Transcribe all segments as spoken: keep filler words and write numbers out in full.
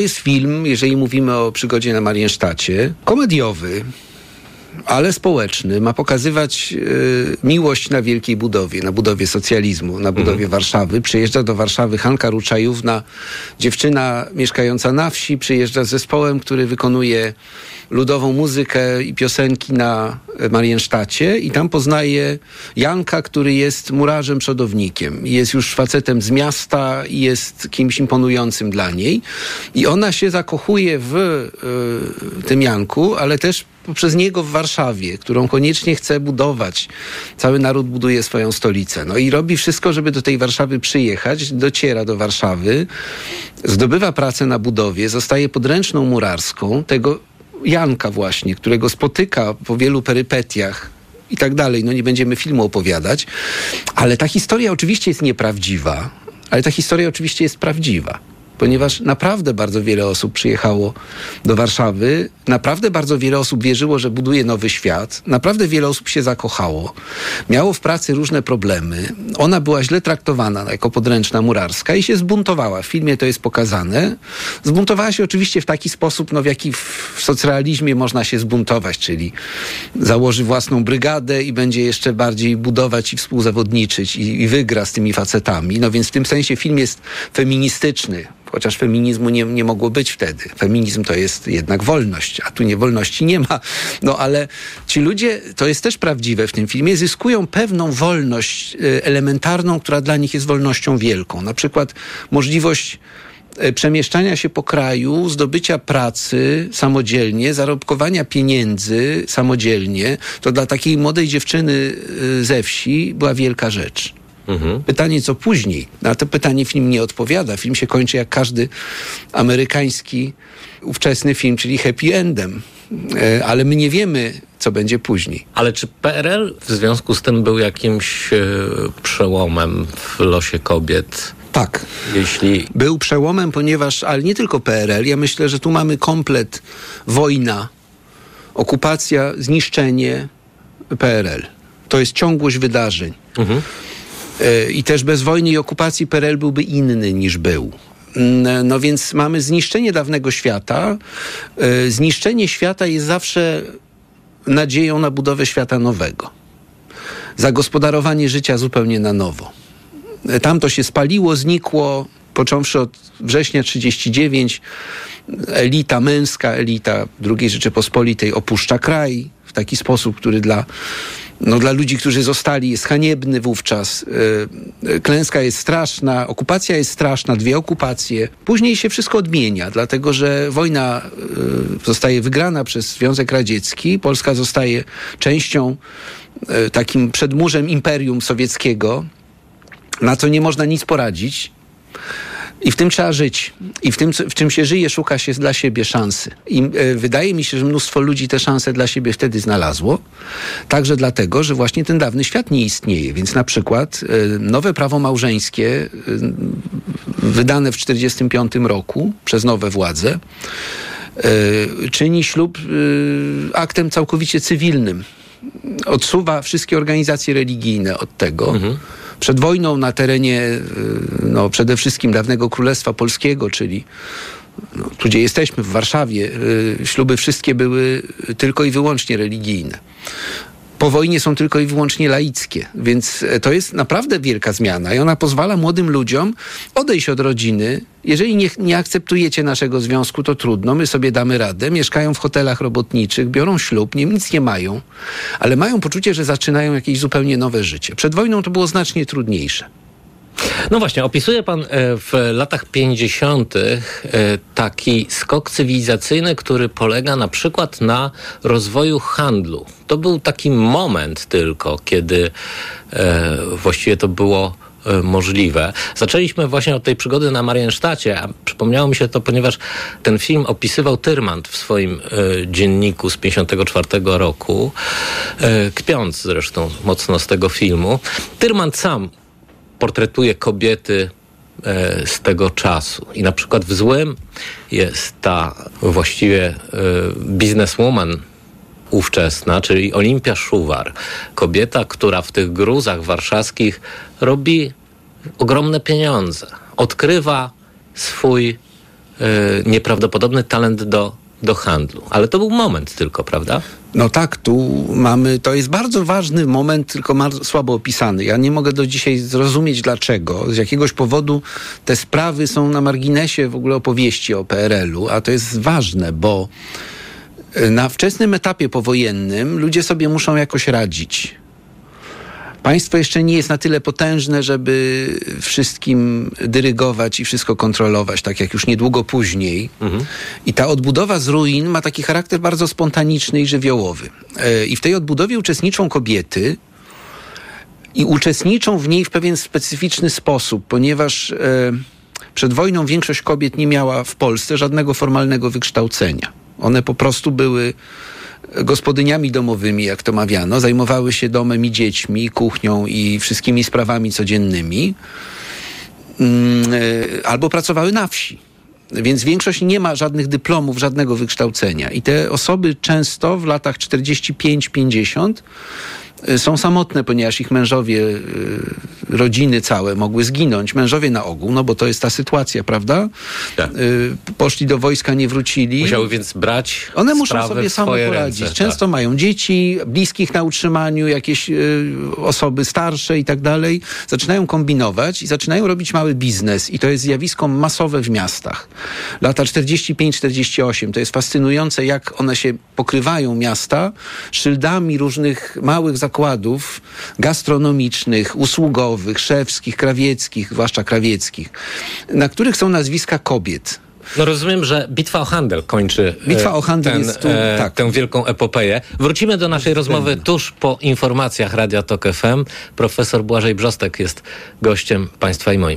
Jest film, jeżeli mówimy o przygodzie na Mariensztacie, komediowy, ale społeczny, ma pokazywać y, miłość na wielkiej budowie, na budowie socjalizmu, na budowie mhm. Warszawy. Przyjeżdża do Warszawy Hanka Ruczajówna, dziewczyna mieszkająca na wsi, przyjeżdża z zespołem, który wykonuje ludową muzykę i piosenki na Mariensztacie i tam poznaje Janka, który jest murarzem, przodownikiem. Jest już facetem z miasta i jest kimś imponującym dla niej. I ona się zakochuje w y, tym Janku, ale też poprzez niego w Warszawie, którą koniecznie chce budować. Cały naród buduje swoją stolicę. No i robi wszystko, żeby do tej Warszawy przyjechać. Dociera do Warszawy, zdobywa pracę na budowie, zostaje podręczną murarską tego Janka właśnie, którego spotyka po wielu perypetiach i tak dalej. No nie będziemy filmu opowiadać, ale ta historia oczywiście jest nieprawdziwa, ale ta historia oczywiście jest prawdziwa. Ponieważ naprawdę bardzo wiele osób przyjechało do Warszawy, naprawdę bardzo wiele osób wierzyło, że buduje nowy świat, naprawdę wiele osób się zakochało, miało w pracy różne problemy. Ona była źle traktowana jako podręczna murarska i się zbuntowała. W filmie to jest pokazane. Zbuntowała się oczywiście w taki sposób, no, w jaki w socrealizmie można się zbuntować, czyli założy własną brygadę i będzie jeszcze bardziej budować i współzawodniczyć i, i wygra z tymi facetami. No więc w tym sensie film jest feministyczny. Chociaż feminizmu nie, nie mogło być wtedy. Feminizm to jest jednak wolność, a tu nie wolności nie ma. No ale ci ludzie, to jest też prawdziwe w tym filmie, zyskują pewną wolność y, elementarną, która dla nich jest wolnością wielką. Na przykład możliwość y, przemieszczania się po kraju, zdobycia pracy samodzielnie, zarobkowania pieniędzy samodzielnie. To dla takiej młodej dziewczyny y, ze wsi była wielka rzecz. Mhm. Pytanie, co później? Na to pytanie film nie odpowiada. Film się kończy jak każdy amerykański ówczesny film, czyli happy endem. E, ale my nie wiemy, co będzie później. Ale czy P R L w związku z tym był jakimś e, przełomem w losie kobiet? Tak. Jeśli... Był przełomem, ponieważ, ale nie tylko P R L, ja myślę, że tu mamy komplet wojna, okupacja, zniszczenie P R L. To jest ciągłość wydarzeń. Mhm. I też bez wojny i okupacji P R L byłby inny niż był. No więc mamy zniszczenie dawnego świata. Zniszczenie świata jest zawsze nadzieją na budowę świata nowego. Zagospodarowanie życia zupełnie na nowo. Tamto się spaliło, znikło, począwszy od września trzydziestego dziewiątego. Elita męska, elita drugiej Rzeczypospolitej opuszcza kraj w taki sposób, który dla No, dla ludzi, którzy zostali, jest haniebny wówczas. Yy, klęska jest straszna, okupacja jest straszna, dwie okupacje. Później się wszystko odmienia, dlatego że wojna yy, zostaje wygrana przez Związek Radziecki. Polska zostaje częścią, yy, takim przedmurzem Imperium Sowieckiego, na co nie można nic poradzić. I w tym trzeba żyć. I w tym, w czym się żyje, szuka się dla siebie szansy. I e, wydaje mi się, że mnóstwo ludzi te szanse dla siebie wtedy znalazło. Także dlatego, że właśnie ten dawny świat nie istnieje. Więc na przykład e, nowe prawo małżeńskie, e, wydane w tysiąc dziewięćset czterdziestym piątym roku przez nowe władze, e, czyni ślub e, aktem całkowicie cywilnym. Odsuwa wszystkie organizacje religijne od tego. Mhm. Przed wojną na terenie no, przede wszystkim dawnego Królestwa Polskiego, czyli no, tu, gdzie jesteśmy, w Warszawie, y, śluby wszystkie były tylko i wyłącznie religijne. Po wojnie są tylko i wyłącznie laickie, więc to jest naprawdę wielka zmiana i ona pozwala młodym ludziom odejść od rodziny. Jeżeli nie, nie akceptujecie naszego związku, to trudno, my sobie damy radę. Mieszkają w hotelach robotniczych, biorą ślub, nie, nic nie mają, ale mają poczucie, że zaczynają jakieś zupełnie nowe życie. Przed wojną to było znacznie trudniejsze. No właśnie, opisuje pan w latach pięćdziesiątych taki skok cywilizacyjny, który polega na przykład na rozwoju handlu. To był taki moment tylko, kiedy właściwie to było możliwe. Zaczęliśmy właśnie od tej przygody na Mariensztacie, a przypomniało mi się to, ponieważ ten film opisywał Tyrmand w swoim y, dzienniku z pięćdziesiątego czwartego roku, y, kpiąc zresztą mocno z tego filmu. Tyrmand sam portretuje kobiety e, z tego czasu. I na przykład w Złym jest ta właściwie e, bizneswoman ówczesna, czyli Olimpia Szuwar. Kobieta, która w tych gruzach warszawskich robi ogromne pieniądze. Odkrywa swój nieprawdopodobny talent do, do handlu. Ale to był moment tylko, prawda? No tak, tu mamy, to jest bardzo ważny moment, tylko mar- słabo opisany. Ja nie mogę do dzisiaj zrozumieć dlaczego. Z jakiegoś powodu te sprawy są na marginesie w ogóle opowieści o P R L-u, a to jest ważne, bo na wczesnym etapie powojennym ludzie sobie muszą jakoś radzić. Państwo jeszcze nie jest na tyle potężne, żeby wszystkim dyrygować i wszystko kontrolować, tak jak już niedługo później. Mhm. I ta odbudowa z ruin ma taki charakter bardzo spontaniczny i żywiołowy. I w tej odbudowie uczestniczą kobiety i uczestniczą w niej w pewien specyficzny sposób, ponieważ przed wojną większość kobiet nie miała w Polsce żadnego formalnego wykształcenia. One po prostu były gospodyniami domowymi, jak to mawiano, zajmowały się domem i dziećmi, kuchnią i wszystkimi sprawami codziennymi, albo pracowały na wsi. Więc większość nie ma żadnych dyplomów, żadnego wykształcenia. I te osoby często w latach czterdziestym piątym pięćdziesiątym są samotne, ponieważ ich mężowie, rodziny całe mogły zginąć. Mężowie na ogół, no bo to jest ta sytuacja, prawda? Tak. Poszli do wojska, nie wrócili. Musiały więc brać One muszą sobie same poradzić. Ręce, Często tak. mają dzieci, bliskich na utrzymaniu, jakieś y, osoby starsze i tak dalej. Zaczynają kombinować i zaczynają robić mały biznes. I to jest zjawisko masowe w miastach. Lata czterdziesty piąty czterdziesty ósmy. To jest fascynujące, jak one się pokrywają miasta szyldami różnych małych zakładów zakładów gastronomicznych, usługowych, szewskich, krawieckich, zwłaszcza krawieckich, na których są nazwiska kobiet. No rozumiem, że bitwa o handel kończy Bitwa o handel ten, jest tu, e, tak. tę wielką epopeję. Wrócimy do naszej rozmowy tuż po informacjach Radia Tok F M. Profesor Błażej Brzostek jest gościem Państwa i moim.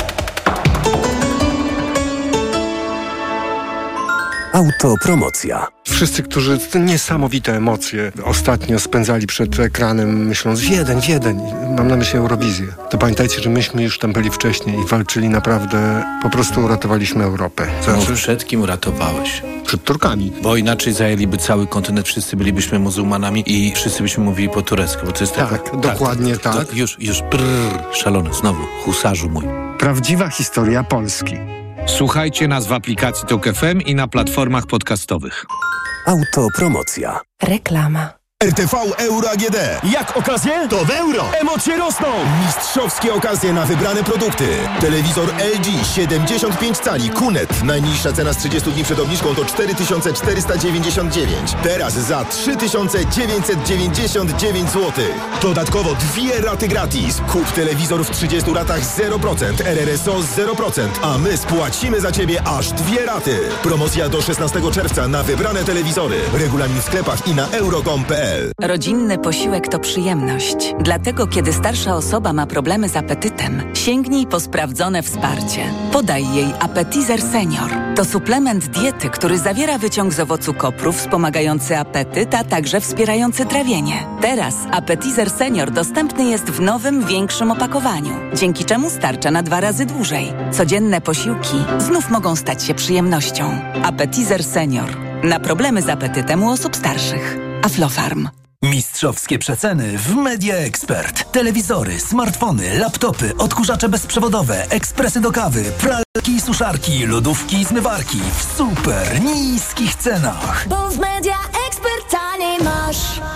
Autopromocja. Wszyscy, którzy te niesamowite emocje ostatnio spędzali przed ekranem, myśląc Wiedeń, Wiedeń, mam na myśli Eurowizję, to pamiętajcie, że myśmy już tam byli wcześniej i walczyli naprawdę, po prostu uratowaliśmy Europę. Znaczy... No, przed kim uratowałeś? Przed Turkami. Bo inaczej zajęliby cały kontynent, wszyscy bylibyśmy muzułmanami i wszyscy byśmy mówili po turecku, bo to jest tak, tak dokładnie tak. tak. To już, już brrr, szalony, znowu, husarzu mój. Prawdziwa historia Polski. Słuchajcie nas w aplikacji Tok F M i na platformach podcastowych. Autopromocja. Reklama. R T V Euro A G D. Jak okazje? To w euro! Emocje rosną! Mistrzowskie okazje na wybrane produkty. Telewizor L G siedemdziesiąt pięć cali Q N E T. Najniższa cena z trzydziestu dni przed obniżką to cztery tysiące czterysta dziewięćdziesiąt dziewięć. Teraz za trzy tysiące dziewięćset dziewięćdziesiąt dziewięć złotych. Dodatkowo dwie raty gratis. Kup telewizor w trzydziestu ratach zero procent. R R S O zero procent. A my spłacimy za Ciebie aż dwie raty. Promocja do szesnastego czerwca na wybrane telewizory. Regulamin w sklepach i na euro kropka com kropka p l. Rodzinny posiłek to przyjemność. Dlatego, kiedy starsza osoba ma problemy z apetytem, sięgnij po sprawdzone wsparcie. Podaj jej Appetizer Senior. To suplement diety, który zawiera wyciąg z owocu kopru wspomagający apetyt, a także wspierający trawienie. Teraz Appetizer Senior dostępny jest w nowym, większym opakowaniu, dzięki czemu starcza na dwa razy dłużej. Codzienne posiłki znów mogą stać się przyjemnością. Appetizer Senior. Na problemy z apetytem u osób starszych. Aflofarm. Mistrzowskie przeceny w Media Expert. Telewizory, smartfony, laptopy, odkurzacze bezprzewodowe, ekspresy do kawy, pralki i suszarki, lodówki i zmywarki w super niskich cenach. Bo w Media Expert taniej masz.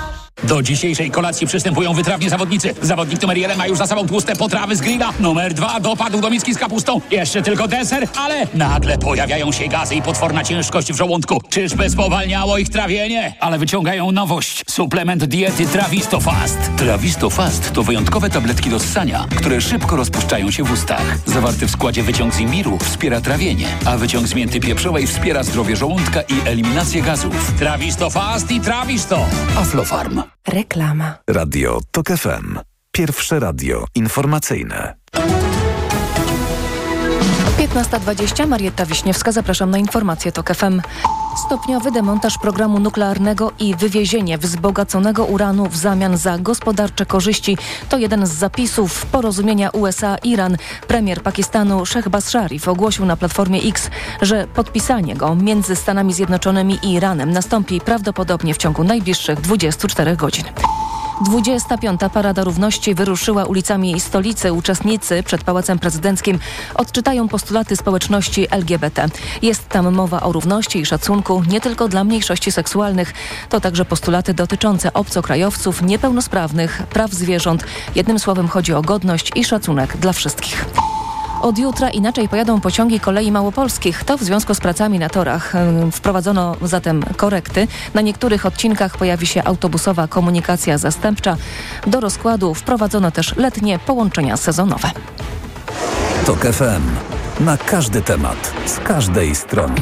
Do dzisiejszej kolacji przystępują wytrawni zawodnicy. Zawodnik numer jeden ma już za sobą tłuste potrawy z grilla. Numer dwa dopadł do miski z kapustą. Jeszcze tylko deser, ale nagle pojawiają się gazy i potworna ciężkość w żołądku. Czyżby spowalniało ich trawienie? Ale wyciągają nowość. Suplement diety Trawisto Fast. Trawisto Fast to wyjątkowe tabletki do ssania, które szybko rozpuszczają się w ustach. Zawarty w składzie wyciąg z imbiru wspiera trawienie, a wyciąg z mięty pieprzowej wspiera zdrowie żołądka i eliminację gazów. Trawisto Fast i Trawisto. Aflofarm. Reklama. Radio Tok F M. Pierwsze radio informacyjne. piętnasta dwadzieścia. Marietta Wiśniewska. Zapraszam na informacje Tok F M. Stopniowy demontaż programu nuklearnego i wywiezienie wzbogaconego uranu w zamian za gospodarcze korzyści to jeden z zapisów porozumienia U S A-Iran. Premier Pakistanu Shehbaz Sharif ogłosił na platformie X, że podpisanie go między Stanami Zjednoczonymi i Iranem nastąpi prawdopodobnie w ciągu najbliższych dwudziestu czterech godzin. dwudziesta piąta Parada Równości wyruszyła ulicami stolicy. Uczestnicy przed Pałacem Prezydenckim odczytają postulaty społeczności L G B T. Jest tam mowa o równości i szacunku nie tylko dla mniejszości seksualnych. To także postulaty dotyczące obcokrajowców, niepełnosprawnych, praw zwierząt. Jednym słowem chodzi o godność i szacunek dla wszystkich. Od jutra inaczej pojadą pociągi kolei małopolskich. To w związku z pracami na torach. Wprowadzono zatem korekty. Na niektórych odcinkach pojawi się autobusowa komunikacja zastępcza. Do rozkładu wprowadzono też letnie połączenia sezonowe. TOK F M. Na każdy temat, z każdej strony.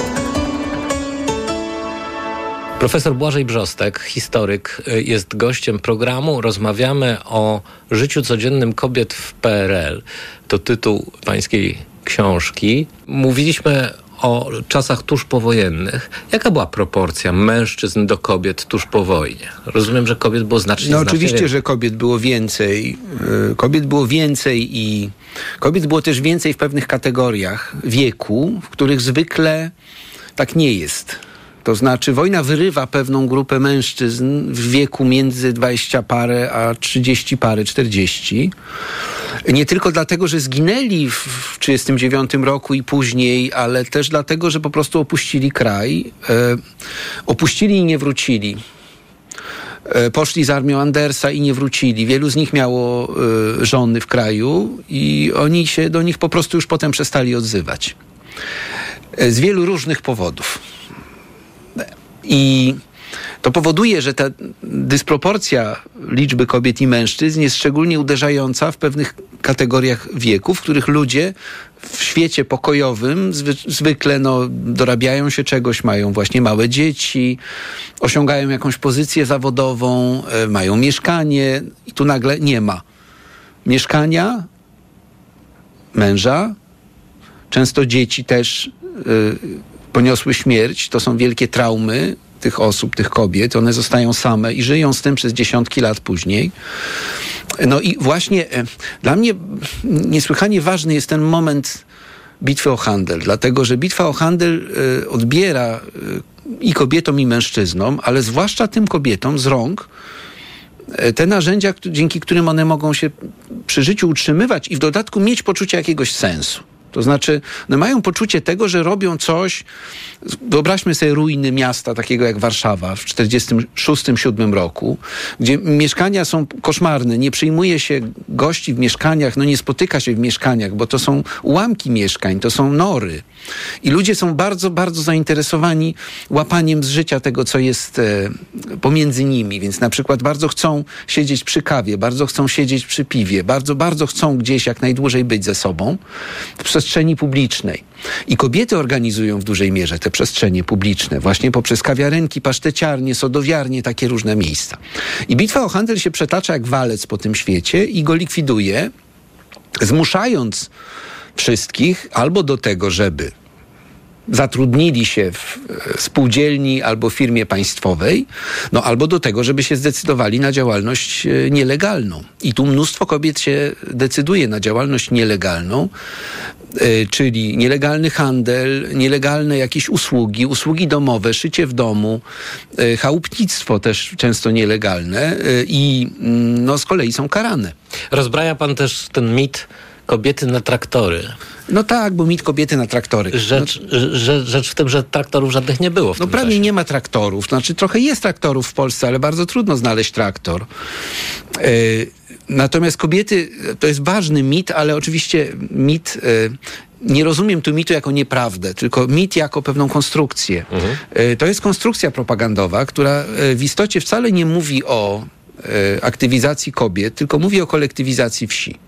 Profesor Błażej Brzostek, historyk, jest gościem programu. Rozmawiamy o życiu codziennym kobiet w P R L. To tytuł pańskiej książki. Mówiliśmy o czasach tuż powojennych. Jaka była proporcja mężczyzn do kobiet tuż po wojnie? Rozumiem, że kobiet było znacznie, No znacznie oczywiście, więcej. że kobiet było więcej. Kobiet było więcej i kobiet było też więcej w pewnych kategoriach wieku, w których zwykle tak nie jest. To znaczy wojna wyrywa pewną grupę mężczyzn w wieku między dwadzieścia parę a trzydzieści parę, czterdzieści. Nie tylko dlatego, że zginęli w trzydziestym dziewiątym roku i później, ale też dlatego, że po prostu opuścili kraj. E, opuścili i nie wrócili. E, poszli z armią Andersa i nie wrócili. Wielu z nich miało e, żony w kraju i oni się do nich po prostu już potem przestali odzywać. E, z wielu różnych powodów. I to powoduje, że ta dysproporcja liczby kobiet i mężczyzn jest szczególnie uderzająca w pewnych kategoriach wieku, w których ludzie w świecie pokojowym zwy- zwykle no, dorabiają się czegoś, mają właśnie małe dzieci, osiągają jakąś pozycję zawodową, e, mają mieszkanie i tu nagle nie ma mieszkania, męża, często dzieci też e, poniosły śmierć, to są wielkie traumy tych osób, tych kobiet. One zostają same i żyją z tym przez dziesiątki lat później. No i właśnie e, dla mnie niesłychanie ważny jest ten moment bitwy o handel, dlatego że bitwa o handel e, odbiera e, i kobietom, i mężczyznom, ale zwłaszcza tym kobietom z rąk e, te narzędzia, k- dzięki którym one mogą się przy życiu utrzymywać i w dodatku mieć poczucie jakiegoś sensu. To znaczy, one mają poczucie tego, że robią coś. Wyobraźmy sobie ruiny miasta takiego jak Warszawa w czterdziestym szóstym siódmym roku, gdzie mieszkania są koszmarne, nie przyjmuje się gości w mieszkaniach, no nie spotyka się w mieszkaniach, bo to są ułamki mieszkań, to są nory. I ludzie są bardzo, bardzo zainteresowani łapaniem z życia tego, co jest e, pomiędzy nimi. Więc na przykład bardzo chcą siedzieć przy kawie, bardzo chcą siedzieć przy piwie, bardzo, bardzo chcą gdzieś jak najdłużej być ze sobą w przestrzeni publicznej. I kobiety organizują w dużej mierze te przestrzenie publiczne, właśnie poprzez kawiarenki, paszteciarnie, sodowiarnie, takie różne miejsca. I bitwa o handel się przetacza jak walec po tym świecie i go likwiduje, zmuszając wszystkich albo do tego, żeby zatrudnili się w spółdzielni albo firmie państwowej, no albo do tego, żeby się zdecydowali na działalność nielegalną. I tu mnóstwo kobiet się decyduje na działalność nielegalną, yy, czyli nielegalny handel, nielegalne jakieś usługi, usługi domowe, szycie w domu, yy, chałupnictwo też często nielegalne yy, i yy, no z kolei są karane. Rozbraja pan też ten mit kobiety na traktory. No tak, bo mit kobiety na traktory. Rzecz, no, że, rzecz w tym, że traktorów żadnych nie było w No tym prawie czasie. nie ma traktorów. Znaczy trochę jest traktorów w Polsce, ale bardzo trudno znaleźć traktor. Yy, natomiast kobiety, to jest ważny mit, ale oczywiście mit... Yy, nie rozumiem tu mitu jako nieprawdę, tylko mit jako pewną konstrukcję. Mhm. Yy, to jest konstrukcja propagandowa, która yy, w istocie wcale nie mówi o yy, aktywizacji kobiet, tylko mówi o kolektywizacji wsi.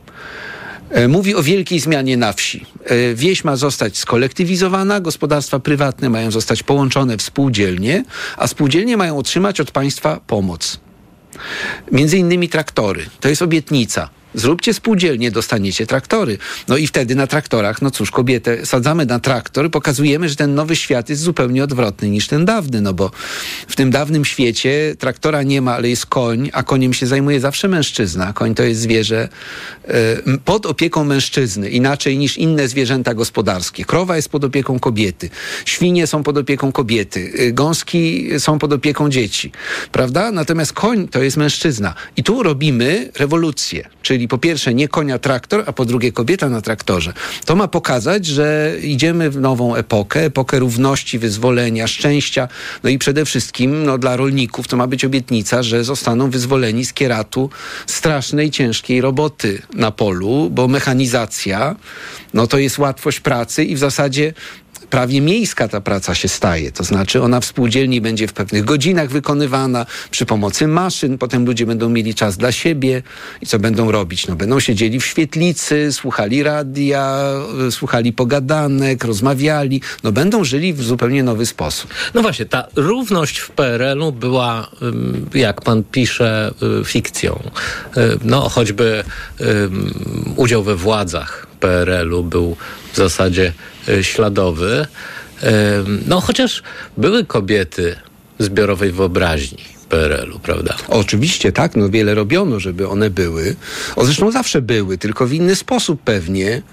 Mówi o wielkiej zmianie na wsi. Wieś ma zostać skolektywizowana, gospodarstwa prywatne mają zostać połączone w spółdzielnie, a spółdzielnie mają otrzymać od państwa pomoc. Między innymi traktory. To jest obietnica. Zróbcie spółdzielnie, dostaniecie traktory. No i wtedy na traktorach, no cóż, kobietę sadzamy na traktor, pokazujemy, że ten nowy świat jest zupełnie odwrotny niż ten dawny, no bo w tym dawnym świecie traktora nie ma, ale jest koń, a koniem się zajmuje zawsze mężczyzna. Koń to jest zwierzę y, pod opieką mężczyzny, inaczej niż inne zwierzęta gospodarskie. Krowa jest pod opieką kobiety, świnie są pod opieką kobiety, y, gąski są pod opieką dzieci, prawda? Natomiast koń to jest mężczyzna. I tu robimy rewolucję, czyli po pierwsze nie konia traktor, a po drugie kobieta na traktorze. To ma pokazać, że idziemy w nową epokę, epokę równości, wyzwolenia, szczęścia, no i przede wszystkim no, dla rolników to ma być obietnica, że zostaną wyzwoleni z kieratu strasznej, ciężkiej roboty na polu, bo mechanizacja, no to jest łatwość pracy i w zasadzie prawie miejska ta praca się staje. To znaczy ona w spółdzielni będzie w pewnych godzinach wykonywana przy pomocy maszyn. Potem ludzie będą mieli czas dla siebie. I co będą robić? No będą siedzieli w świetlicy, słuchali radia, słuchali pogadanek, rozmawiali. No będą żyli w zupełnie nowy sposób. No właśnie, ta równość w P R L u była, jak pan pisze, fikcją. No choćby udział we władzach P R L u był w zasadzie śladowy. No chociaż były kobiety zbiorowej wyobraźni P R L u, prawda? Oczywiście, tak. No wiele robiono, żeby one były. O, zresztą zawsze były, tylko w inny sposób pewnie.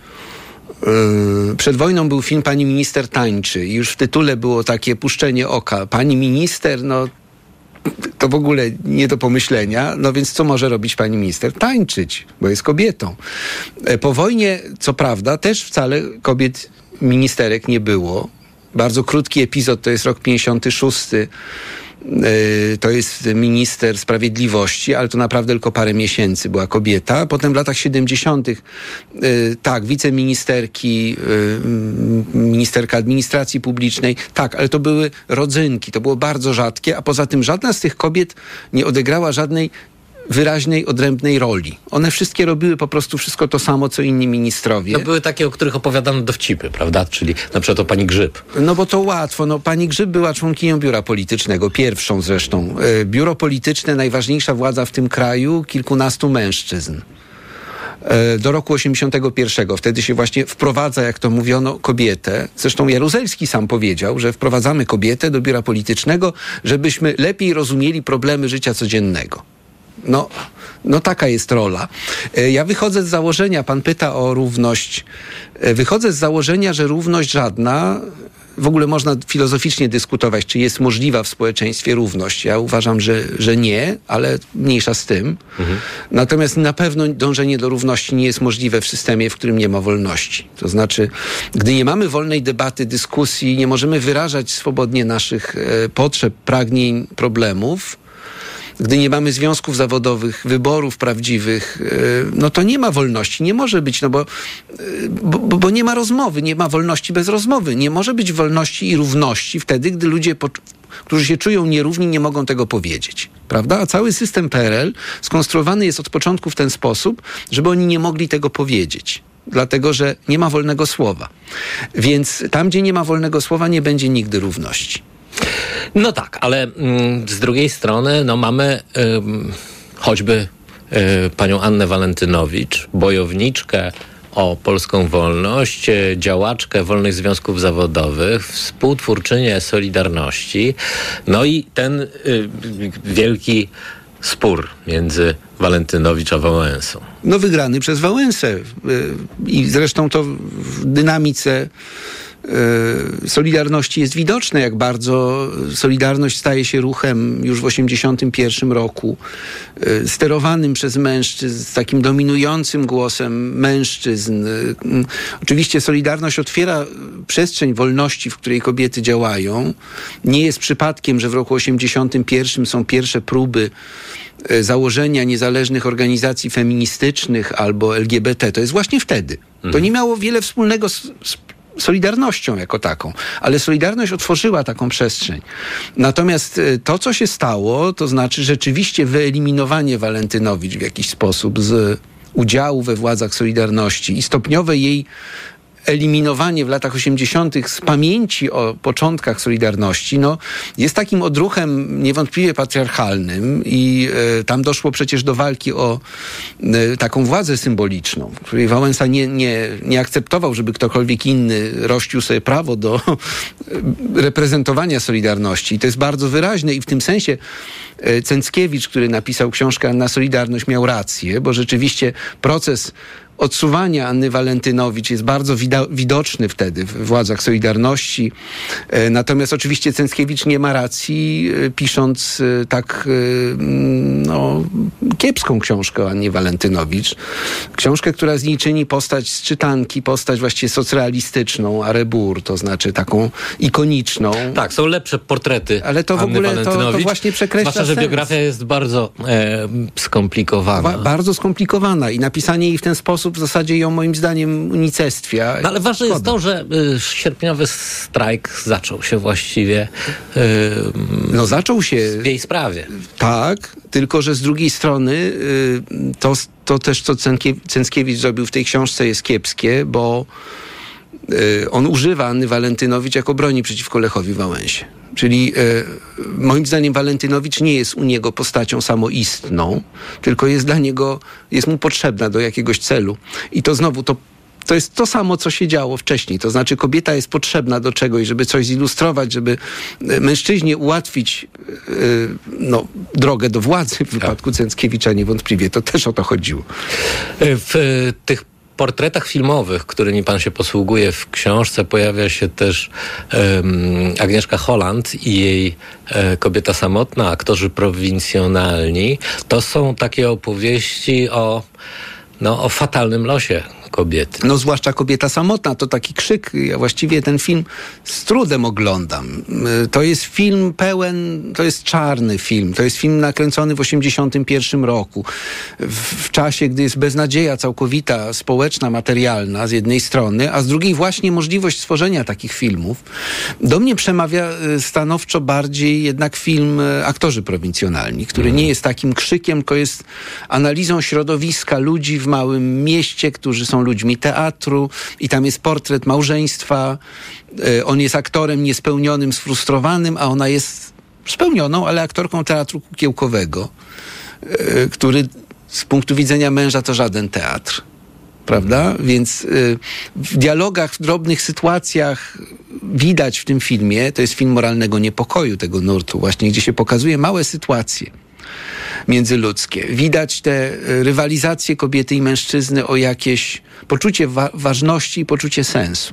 Przed wojną był film Pani minister tańczy i już w tytule było takie puszczenie oka. Pani minister, no to w ogóle nie do pomyślenia. No więc co może robić pani minister? Tańczyć, bo jest kobietą. Po wojnie, co prawda, też wcale kobiet ministerek nie było. Bardzo krótki epizod, to jest rok pięćdziesiąty szósty. To jest minister sprawiedliwości, ale to naprawdę tylko parę miesięcy była kobieta. Potem w latach siedemdziesiątych tak, wiceministerki, ministerka administracji publicznej, tak, ale to były rodzynki, to było bardzo rzadkie, a poza tym żadna z tych kobiet nie odegrała żadnej wyraźnej, odrębnej roli. One wszystkie robiły po prostu wszystko to samo, co inni ministrowie. No były takie, o których opowiadano dowcipy, prawda? Czyli na przykład o pani Grzyb. No bo to łatwo. No, pani Grzyb była członkinią biura politycznego, pierwszą zresztą. Biuro polityczne, najważniejsza władza w tym kraju, kilkunastu mężczyzn. Do roku osiemdziesiątego pierwszego. Wtedy się właśnie wprowadza, jak to mówiono, kobietę. Zresztą Jaruzelski sam powiedział, że wprowadzamy kobietę do biura politycznego, żebyśmy lepiej rozumieli problemy życia codziennego. No, no taka jest rola. Ja wychodzę z założenia, pan pyta o równość, wychodzę z założenia, że równość żadna, w ogóle można filozoficznie dyskutować, czy jest możliwa w społeczeństwie równość. Ja uważam, że, że nie, ale mniejsza z tym. Mhm. Natomiast na pewno dążenie do równości nie jest możliwe w systemie, w którym nie ma wolności. To znaczy, gdy nie mamy wolnej debaty, dyskusji, nie możemy wyrażać swobodnie naszych e, potrzeb, pragnień, problemów, gdy nie mamy związków zawodowych, wyborów prawdziwych, no to nie ma wolności. Nie może być, no bo, bo, bo nie ma rozmowy, nie ma wolności bez rozmowy. Nie może być wolności i równości wtedy, gdy ludzie, którzy się czują nierówni, nie mogą tego powiedzieć. Prawda? A cały system P R L skonstruowany jest od początku w ten sposób, żeby oni nie mogli tego powiedzieć. Dlatego, że nie ma wolnego słowa. Więc tam, gdzie nie ma wolnego słowa, nie będzie nigdy równości. No tak, ale mm, z drugiej strony no mamy ym, choćby y, panią Annę Walentynowicz, bojowniczkę o polską wolność, y, działaczkę wolnych związków zawodowych, współtwórczynię Solidarności, no i ten y, wielki spór między Walentynowicz a Wałęsą. No wygrany przez Wałęsę y, i zresztą to w dynamice Solidarności jest widoczne, jak bardzo Solidarność staje się ruchem już w osiemdziesiątym pierwszym roku, sterowanym przez mężczyzn, z takim dominującym głosem mężczyzn. Oczywiście Solidarność otwiera przestrzeń wolności, w której kobiety działają. Nie jest przypadkiem, że w roku osiemdziesiątym pierwszym są pierwsze próby założenia niezależnych organizacji feministycznych albo L G B T. To jest właśnie wtedy. Mhm. To nie miało wiele wspólnego z, z Solidarnością jako taką, ale Solidarność otworzyła taką przestrzeń. Natomiast to, co się stało, to znaczy rzeczywiście wyeliminowanie Walentynowicz w jakiś sposób z udziału we władzach Solidarności i stopniowe jej eliminowanie w latach osiemdziesiątych z pamięci o początkach Solidarności, no, jest takim odruchem niewątpliwie patriarchalnym i e, tam doszło przecież do walki o e, taką władzę symboliczną, której Wałęsa nie, nie, nie akceptował, żeby ktokolwiek inny rościł sobie prawo do e, reprezentowania Solidarności. I to jest bardzo wyraźne i w tym sensie e, Cęckiewicz, który napisał książkę Anna Solidarność, miał rację, bo rzeczywiście proces odsuwania Anny Walentynowicz jest bardzo wida- widoczny wtedy w władzach Solidarności. E, natomiast oczywiście Cęckiewicz nie ma racji, e, pisząc e, tak e, no, kiepską książkę o Annie Walentynowicz. Książkę, która z niej czyni postać z czytanki, postać właściwie socrealistyczną, arebur, to znaczy taką ikoniczną. Tak, są lepsze portrety Ale to w Anny ogóle to, to właśnie przekreśla Zwłaszcza, że sens. biografia jest bardzo e, skomplikowana. Ba- bardzo skomplikowana i napisanie jej w ten sposób w zasadzie ją moim zdaniem unicestwia. No, ale ważne Szkoda. jest to, że y, sierpniowy strajk zaczął się właściwie y, no zaczął się w jej sprawie. Tak, tylko że z drugiej strony y, to, to też, co Cękie- Cęckiewicz zrobił w tej książce, jest kiepskie, bo y, on używa Anny Walentynowicz jako broni przeciwko Lechowi Wałęsie. Czyli y, moim zdaniem Walentynowicz nie jest u niego postacią samoistną, tylko jest dla niego, jest mu potrzebna do jakiegoś celu. I to znowu, to To jest to samo, co się działo wcześniej. To znaczy kobieta jest potrzebna do czegoś, żeby coś zilustrować, żeby mężczyźnie ułatwić yy, no, drogę do władzy. W wypadku Cęckiewicza niewątpliwie. To też o to chodziło. W y, tych portretach filmowych, którymi pan się posługuje w książce, pojawia się też um, Agnieszka Holland i jej e, Kobieta samotna, aktorzy prowincjonalni. To są takie opowieści o, no, o fatalnym losie kobiety. No zwłaszcza Kobieta samotna, to taki krzyk. Ja właściwie ten film z trudem oglądam. To jest film pełen, to jest czarny film. To jest film nakręcony w osiemdziesiątym pierwszym roku. W, w czasie, gdy jest beznadzieja całkowita, społeczna, materialna z jednej strony, a z drugiej właśnie możliwość stworzenia takich filmów. Do mnie przemawia stanowczo bardziej jednak film Aktorzy prowincjonalni, który nie jest takim krzykiem, tylko jest analizą środowiska ludzi w małym mieście, którzy są ludźmi teatru i tam jest portret małżeństwa. On jest aktorem niespełnionym, sfrustrowanym, a ona jest spełnioną, ale aktorką teatru kukiełkowego, który z punktu widzenia męża to żaden teatr. Prawda? Więc w dialogach, w drobnych sytuacjach widać w tym filmie, to jest film moralnego niepokoju tego nurtu właśnie, gdzie się pokazuje małe sytuacje międzyludzkie. Widać te rywalizacje kobiety i mężczyzny o jakieś poczucie wa- ważności i poczucie sensu.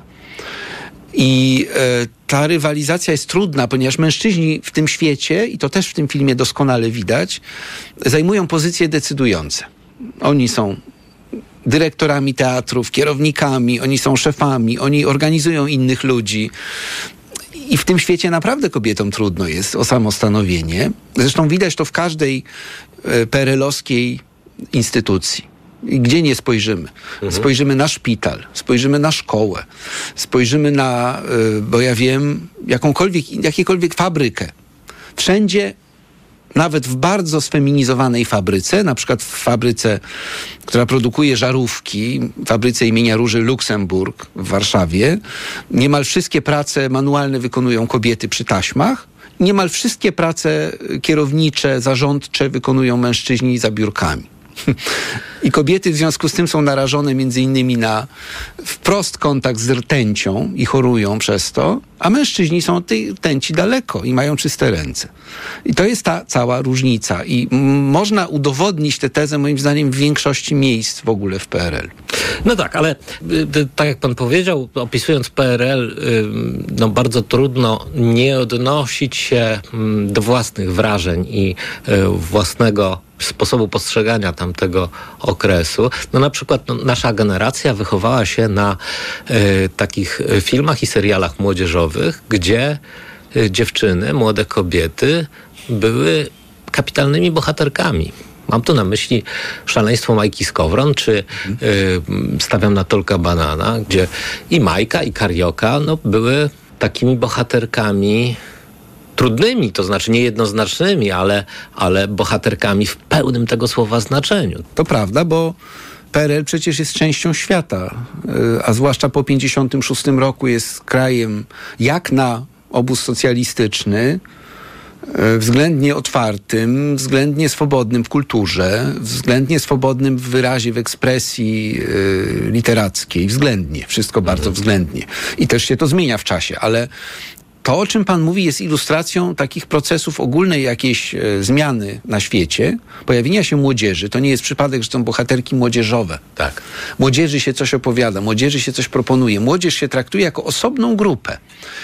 I e, ta rywalizacja jest trudna, ponieważ mężczyźni w tym świecie, i to też w tym filmie doskonale widać, zajmują pozycje decydujące. Oni są dyrektorami teatrów, kierownikami, oni są szefami, oni organizują innych ludzi. I w tym świecie naprawdę kobietom trudno jest o samostanowienie. Zresztą widać to w każdej e, P R L-owskiej instytucji. I gdzie nie spojrzymy. Mhm. Spojrzymy na szpital, spojrzymy na szkołę, spojrzymy na, e, bo ja wiem, jakąkolwiek, jakiekolwiek fabrykę. Wszędzie, nawet w bardzo sfeminizowanej fabryce, na przykład w fabryce, która produkuje żarówki, fabryce imienia Róży Luksemburg w Warszawie, niemal wszystkie prace manualne wykonują kobiety przy taśmach, niemal wszystkie prace kierownicze, zarządcze wykonują mężczyźni za biurkami. I kobiety w związku z tym są narażone między innymi na wprost kontakt z rtęcią i chorują przez to, a mężczyźni są od tej rtęci daleko i mają czyste ręce. I to jest ta cała różnica. I m- można udowodnić tę tezę moim zdaniem w większości miejsc w ogóle w P R L. No tak, ale y, tak jak pan powiedział, opisując P R L, y, no bardzo trudno nie odnosić się y, do własnych wrażeń i y, własnego sposobu postrzegania tamtego okresu. No na przykład no, nasza generacja wychowała się na y, takich filmach i serialach młodzieżowych, gdzie y, dziewczyny, młode kobiety były kapitalnymi bohaterkami. Mam tu na myśli Szaleństwo Majki Skowron, czy y, stawiam na Tolka Banana, gdzie i Majka, i Karioka no, były takimi bohaterkami trudnymi, to znaczy niejednoznacznymi, ale, ale bohaterkami w pełnym tego słowa znaczeniu. To prawda, bo P R L przecież jest częścią świata, a zwłaszcza po pięćdziesiątym szóstym roku jest krajem jak na obóz socjalistyczny, względnie otwartym, względnie swobodnym w kulturze, względnie swobodnym w wyrazie, w ekspresji y, literackiej, względnie, wszystko bardzo względnie. I też się to zmienia w czasie, ale to, o czym pan mówi, jest ilustracją takich procesów ogólnej jakiejś e, zmiany na świecie, pojawienia się młodzieży. To nie jest przypadek, że są bohaterki młodzieżowe. Tak. Młodzieży się coś opowiada, młodzieży się coś proponuje. Młodzież się traktuje jako osobną grupę.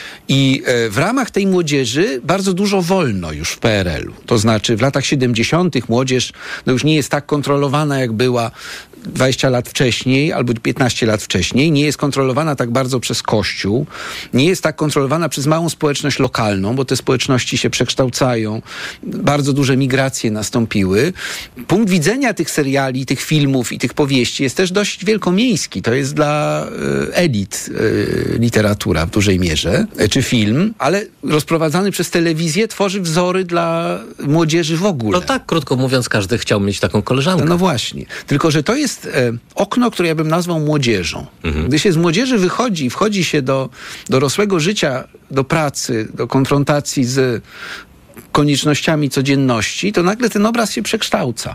I e, w ramach tej młodzieży bardzo dużo wolno już w P R L-u. To znaczy w latach siedemdziesiątych młodzież no już nie jest tak kontrolowana, jak była dwadzieścia lat wcześniej albo piętnaście lat wcześniej. Nie jest kontrolowana tak bardzo przez Kościół. Nie jest tak kontrolowana przez małą społeczność lokalną, bo te społeczności się przekształcają. Bardzo duże migracje nastąpiły. Punkt widzenia tych seriali, tych filmów i tych powieści jest też dość wielkomiejski. To jest dla y, elit y, literatura w dużej mierze, y, czy film, ale rozprowadzany przez telewizję tworzy wzory dla młodzieży w ogóle. No tak, krótko mówiąc, każdy chciał mieć taką koleżankę. No, no właśnie. Tylko, że to jest e, okno, które ja bym nazwał młodzieżą. Mhm. Gdy się z młodzieży wychodzi, wchodzi się do dorosłego życia, do pracy, do konfrontacji z koniecznościami codzienności, to nagle ten obraz się przekształca.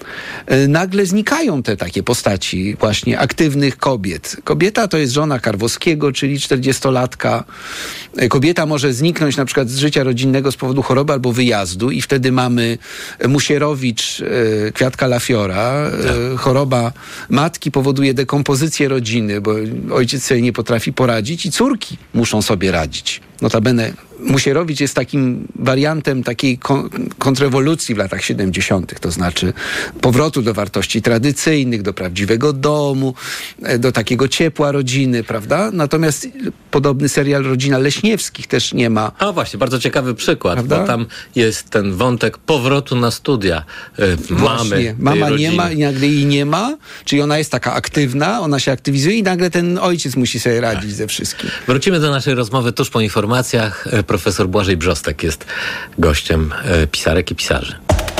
Nagle znikają te takie postaci właśnie aktywnych kobiet. Kobieta to jest żona Karwowskiego, czyli czterdziestolatka. Kobieta może zniknąć na przykład z życia rodzinnego z powodu choroby albo wyjazdu i wtedy mamy Musierowicz, Kwiatka Lafiora. Tak. Choroba matki powoduje dekompozycję rodziny, bo ojciec sobie nie potrafi poradzić i córki muszą sobie radzić. Notabene Musierowicz jest takim wariantem takiej kon- kontrrewolucji w latach siedemdziesiątych, to znaczy powrotu do wartości tradycyjnych, do prawdziwego domu, do takiego ciepła rodziny, prawda? Natomiast podobny serial Rodzina Leśniewskich też nie ma. A właśnie, bardzo ciekawy przykład, prawda? Bo tam jest ten wątek powrotu na studia y, mamy. Właśnie, mama nie ma i nagle jej nie ma, czyli ona jest taka aktywna, ona się aktywizuje i nagle ten ojciec musi sobie radzić ze wszystkim. Wrócimy do naszej rozmowy tuż po informacjach. Profesor Błażej Brzostek jest gościem y, pisarek i pisarzy.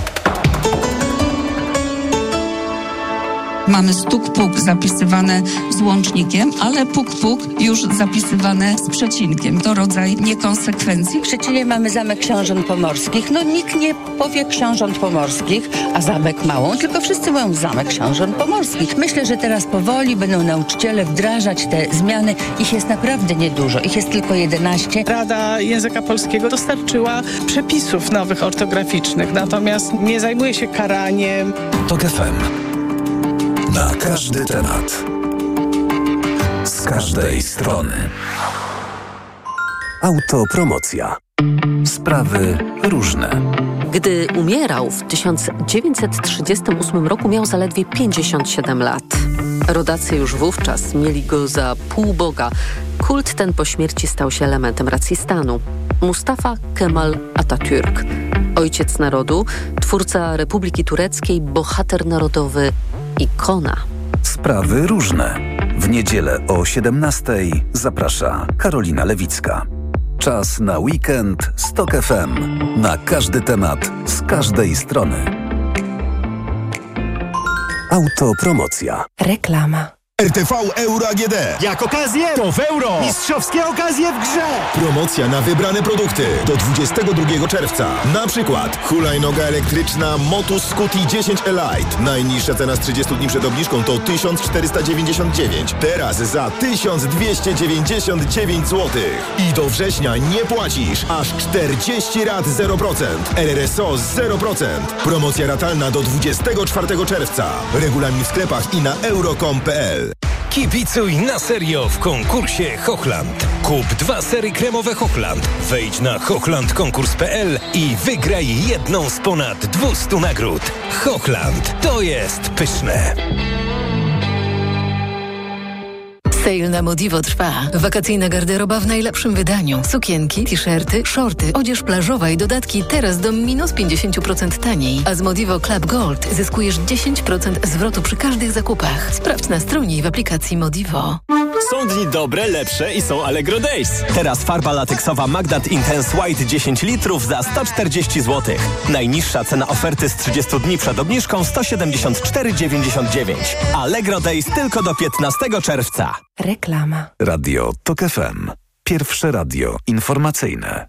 Mamy stuk-puk zapisywane z łącznikiem, ale puk-puk już zapisywane z przecinkiem. To rodzaj niekonsekwencji. W Szczecinie mamy Zamek Książąt Pomorskich. No nikt nie powie Książąt Pomorskich, a Zamek Małą, tylko wszyscy mówią Zamek Książąt Pomorskich. Myślę, że teraz powoli będą nauczyciele wdrażać te zmiany. Ich jest naprawdę niedużo. Ich jest tylko jedenaście. Rada Języka Polskiego dostarczyła przepisów nowych ortograficznych, natomiast nie zajmuje się karaniem. TOK F M. Na każdy temat. Z każdej strony. Autopromocja. Sprawy różne. Gdy umierał w tysiąc dziewięćset trzydziestym ósmym roku, miał zaledwie pięćdziesiąt siedem lat. Rodacy już wówczas mieli go za półboga. Kult ten po śmierci stał się elementem racji stanu. Mustafa Kemal Atatürk, ojciec narodu, twórca Republiki Tureckiej, bohater narodowy, ikona. Sprawy różne. W niedzielę o siedemnastej zaprasza Karolina Lewicka. Czas na weekend z TOK F M. Na każdy temat, z każdej strony. Autopromocja. Reklama. R T V Euro A G D. Jak okazję, to w euro. Mistrzowskie okazje w grze. Promocja na wybrane produkty do dwudziestego drugiego czerwca. Na przykład hulajnoga elektryczna Motus Scuti dziesięć Elite. Najniższa cena z trzydziestu dni przed obniżką to tysiąc czterysta dziewięćdziesiąt dziewięć. Teraz za tysiąc dwieście dziewięćdziesiąt dziewięć złotych. I do września nie płacisz. Aż czterdzieści rat zero procent. R R S O zero procent. Promocja ratalna do dwudziestego czwartego czerwca. Regulamin w sklepach i na euro kropka com kropka p l. Kibicuj na serio w konkursie Hochland. Kup dwa sery kremowe Hochland. Wejdź na hochland konkurs kropka p l i wygraj jedną z ponad dwustu nagród. Hochland, to jest pyszne. Sale na Modivo trwa. Wakacyjna garderoba w najlepszym wydaniu. Sukienki, t-shirty, shorty, odzież plażowa i dodatki teraz do minus pięćdziesiąt procent taniej. A z Modivo Club Gold zyskujesz dziesięć procent zwrotu przy każdych zakupach. Sprawdź na stronie i w aplikacji Modivo. Są dni dobre, lepsze i są Allegro Days. Teraz farba lateksowa Magdat Intense White dziesięć litrów za sto czterdzieści złotych. Najniższa cena oferty z trzydziestu dni przed obniżką sto siedemdziesiąt cztery dziewięćdziesiąt dziewięć. Allegro Days tylko do piętnastego czerwca. Reklama. Radio Tok F M. Pierwsze radio informacyjne.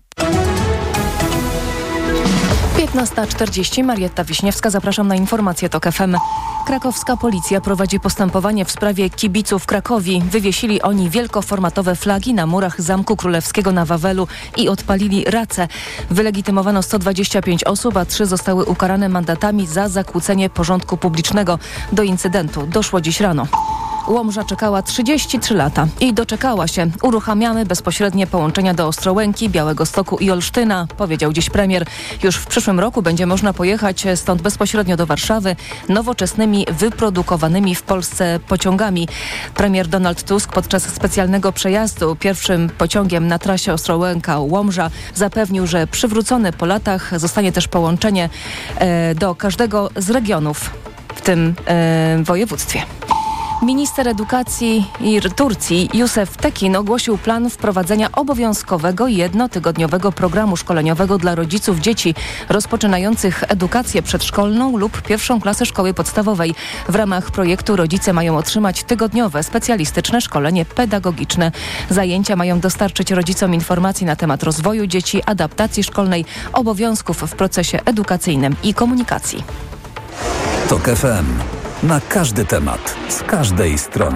piętnasta czterdzieści. Marietta Wiśniewska. Zapraszam na informację Tok F M. Krakowska policja prowadzi postępowanie w sprawie kibiców Krakowi. Wywiesili oni wielkoformatowe flagi na murach Zamku Królewskiego na Wawelu i odpalili race. Wylegitymowano sto dwadzieścia pięć osób, a trzy zostały ukarane mandatami za zakłócenie porządku publicznego. Do incydentu doszło dziś rano. Łomża czekała trzydzieści trzy lata i doczekała się. Uruchamiamy bezpośrednie połączenia do Ostrołęki, Białegostoku i Olsztyna, powiedział dziś premier. Już w przyszłym roku będzie można pojechać stąd bezpośrednio do Warszawy nowoczesnymi, wyprodukowanymi w Polsce pociągami. Premier Donald Tusk podczas specjalnego przejazdu pierwszym pociągiem na trasie Ostrołęka-Łomża zapewnił, że przywrócone po latach zostanie też połączenie e, do każdego z regionów w tym e, województwie. Minister edukacji Turcji Yusuf Tekin ogłosił plan wprowadzenia obowiązkowego jednotygodniowego programu szkoleniowego dla rodziców dzieci rozpoczynających edukację przedszkolną lub pierwszą klasę szkoły podstawowej. W ramach projektu rodzice mają otrzymać tygodniowe specjalistyczne szkolenie pedagogiczne. Zajęcia mają dostarczyć rodzicom informacji na temat rozwoju dzieci, adaptacji szkolnej, obowiązków w procesie edukacyjnym i komunikacji. Tok F M. Na każdy temat, z każdej strony.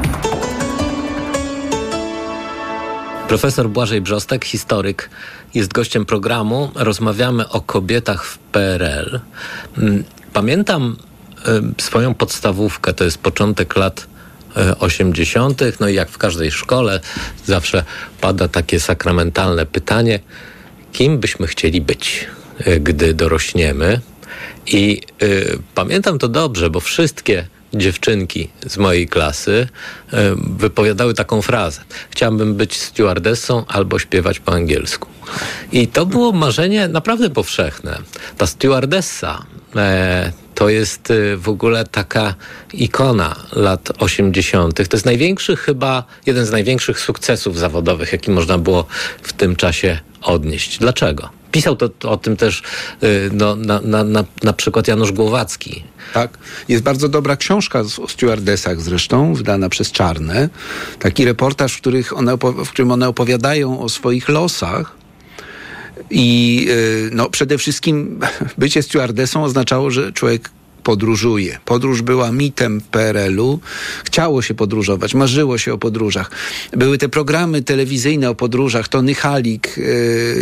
Profesor Błażej Brzostek, historyk, jest gościem programu. Rozmawiamy o kobietach w P R L. Pamiętam swoją podstawówkę, to jest początek lat osiemdziesiątych. No i jak w każdej szkole zawsze pada takie sakramentalne pytanie, kim byśmy chcieli być, gdy dorośniemy. I y, pamiętam to dobrze, bo wszystkie dziewczynki z mojej klasy y, wypowiadały taką frazę: chciałabym być stewardessą albo śpiewać po angielsku. I to było marzenie naprawdę powszechne. Ta stewardessa e, to jest y, w ogóle taka ikona lat osiemdziesiątych. To jest największy chyba, jeden z największych sukcesów zawodowych, jaki można było w tym czasie odnieść. Dlaczego? Pisał to, to o tym też yy, no, na, na, na, na przykład Janusz Głowacki. Tak. Jest bardzo dobra książka o stewardessach zresztą, wydana przez Czarne. Taki reportaż, w, których one opowi- w którym one opowiadają o swoich losach. I yy, no, przede wszystkim bycie stewardessą oznaczało, że człowiek podróżuje. Podróż była mitem w P R L-u. Chciało się podróżować, marzyło się o podróżach. Były te programy telewizyjne o podróżach, Tony Halik yy,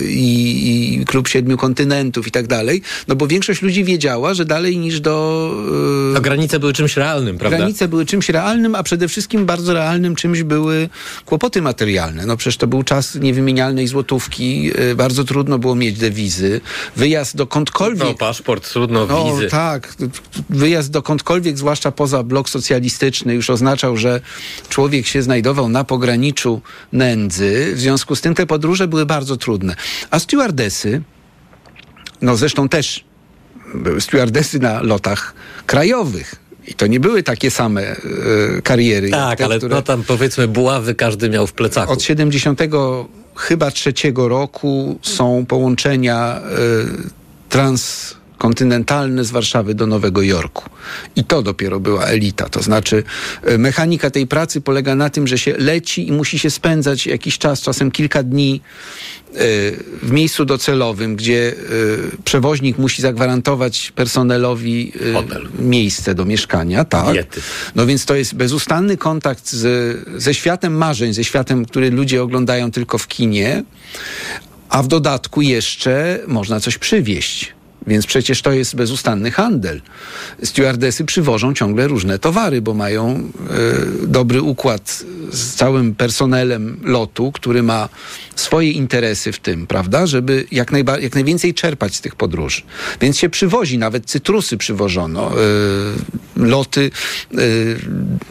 i Klub Siedmiu Kontynentów i tak dalej, no bo większość ludzi wiedziała, że dalej niż do... Yy, a granice były czymś realnym, prawda? Granice były czymś realnym, a przede wszystkim bardzo realnym czymś były kłopoty materialne. No przecież to był czas niewymienialnej złotówki, yy, bardzo trudno było mieć dewizy. Wyjazd dokądkolwiek... No paszport, trudno, no, wizy. Tak, wyjazd dokądkolwiek, zwłaszcza poza blok socjalistyczny, już oznaczał, że człowiek się znajdował na pograniczu nędzy. W związku z tym te podróże były bardzo trudne. A stewardesy, no zresztą też były stewardesy na lotach krajowych. I to nie były takie same e, kariery. Tak, te, ale które... no tam powiedzmy buławy każdy miał w plecaku. Od siedemdziesiątego chyba trzeciego roku są połączenia e, trans kontynentalne z Warszawy do Nowego Jorku. I to dopiero była elita. To znaczy mechanika tej pracy polega na tym, że się leci i musi się spędzać jakiś czas, czasem kilka dni w miejscu docelowym, gdzie przewoźnik musi zagwarantować personelowi Hotel. miejsce do mieszkania. Tak. Diety. No więc to jest bezustanny kontakt z, ze światem marzeń, ze światem, który ludzie oglądają tylko w kinie, a w dodatku jeszcze można coś przywieźć. Więc przecież to jest bezustanny handel. Stewardesy przywożą ciągle różne towary, bo mają y, dobry układ z całym personelem lotu, który ma swoje interesy w tym, prawda, żeby jak, najba- jak najwięcej czerpać z tych podróży. Więc się przywozi, nawet cytrusy przywożono, y, loty y,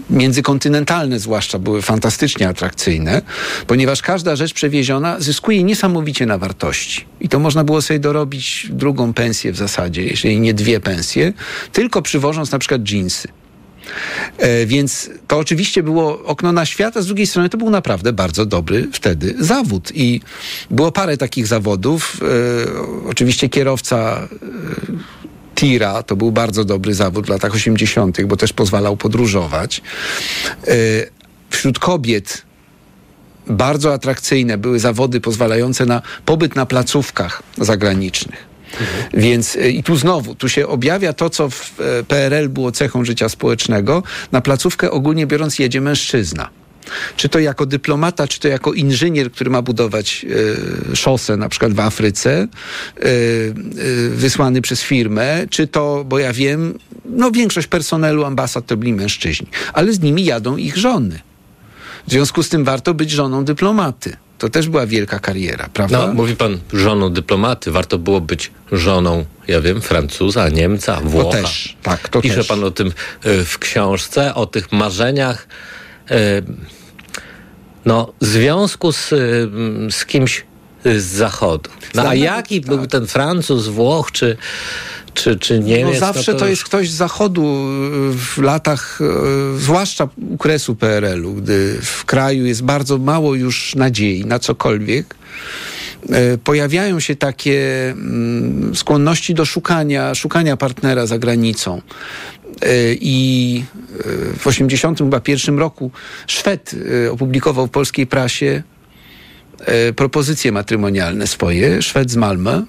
międzykontynentalne zwłaszcza były fantastycznie atrakcyjne, ponieważ każda rzecz przewieziona zyskuje niesamowicie na wartości. I to można było sobie dorobić drugą pensję w zasadzie, jeżeli nie dwie pensje, tylko przywożąc na przykład dżinsy. E, więc to oczywiście było okno na świat, a z drugiej strony to był naprawdę bardzo dobry wtedy zawód. I było parę takich zawodów. E, oczywiście kierowca e, tira to był bardzo dobry zawód w latach osiemdziesiątych, bo też pozwalał podróżować. E, wśród kobiet bardzo atrakcyjne były zawody pozwalające na pobyt na placówkach zagranicznych. Mhm. Więc i tu znowu, tu się objawia to, co w P R L było cechą życia społecznego. Na placówkę ogólnie biorąc jedzie mężczyzna. Czy to jako dyplomata, czy to jako inżynier, który ma budować y, szosę na przykład w Afryce, y, y, wysłany przez firmę, czy to, bo ja wiem, no większość personelu ambasad to byli mężczyźni, ale z nimi jadą ich żony. W związku z tym warto być żoną dyplomaty. To też była wielka kariera, prawda? No, mówi pan żoną dyplomaty. Warto było być żoną, ja wiem, Francuza, Niemca, Włocha. To też, tak, to Pisze też. pan o tym y, w książce, o tych marzeniach. Y, no, związku z, y, z kimś z Zachodu. No, a jaki był ten Francuz, Włoch, czy... Czy, czy Niemiec, no zawsze no to, to jest ktoś z Zachodu w latach, zwłaszcza okresu P R L u, gdy w kraju jest bardzo mało już nadziei na cokolwiek, pojawiają się takie skłonności do szukania, szukania partnera za granicą. I w osiemdziesiątym pierwszym roku Szwed opublikował w polskiej prasie propozycje matrymonialne swoje, Szwed z Malmö.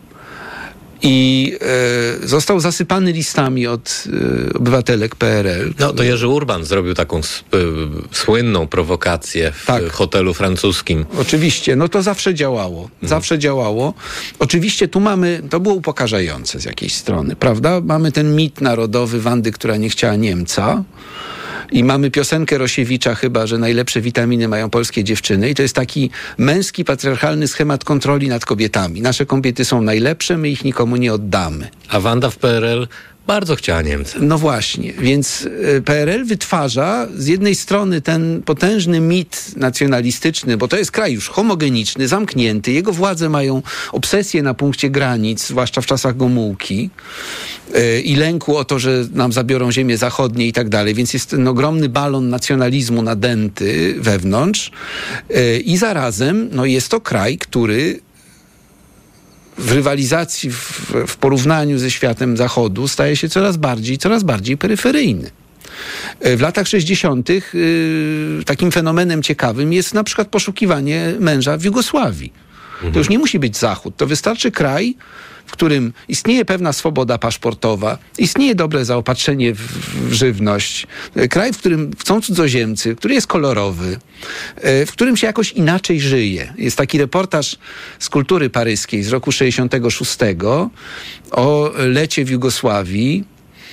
I e, został zasypany listami od e, obywatelek P R L. No to Jerzy Urban zrobił taką s- y, słynną prowokację w tak. hotelu francuskim. Oczywiście, no to zawsze działało. Mhm. Zawsze działało. Oczywiście tu mamy, to było upokarzające z jakiejś strony, prawda? Mamy ten mit narodowy Wandy, która nie chciała Niemca. I mamy piosenkę Rosiewicza chyba, że najlepsze witaminy mają polskie dziewczyny. I to jest taki męski, patriarchalny schemat kontroli nad kobietami. Nasze kobiety są najlepsze, my ich nikomu nie oddamy. A Wanda w P R L bardzo chciała Niemcy. No właśnie, więc P R L wytwarza z jednej strony ten potężny mit nacjonalistyczny, bo to jest kraj już homogeniczny, zamknięty. Jego władze mają obsesję na punkcie granic, zwłaszcza w czasach Gomułki yy, i lęku o to, że nam zabiorą ziemię zachodnie i tak dalej. Więc jest ten ogromny balon nacjonalizmu nadęty wewnątrz yy, i zarazem no, jest to kraj, który w rywalizacji, w, w porównaniu ze światem Zachodu staje się coraz bardziej, coraz bardziej peryferyjny. W latach sześćdziesiątych yy, takim fenomenem ciekawym jest na przykład poszukiwanie męża w Jugosławii. Mhm. To już nie musi być Zachód. To wystarczy kraj, w którym istnieje pewna swoboda paszportowa, istnieje dobre zaopatrzenie w, w żywność, kraj, w którym chcą cudzoziemcy, który jest kolorowy, w którym się jakoś inaczej żyje. Jest taki reportaż z Kultury Paryskiej z roku sześćdziesiątego szóstego o lecie w Jugosławii.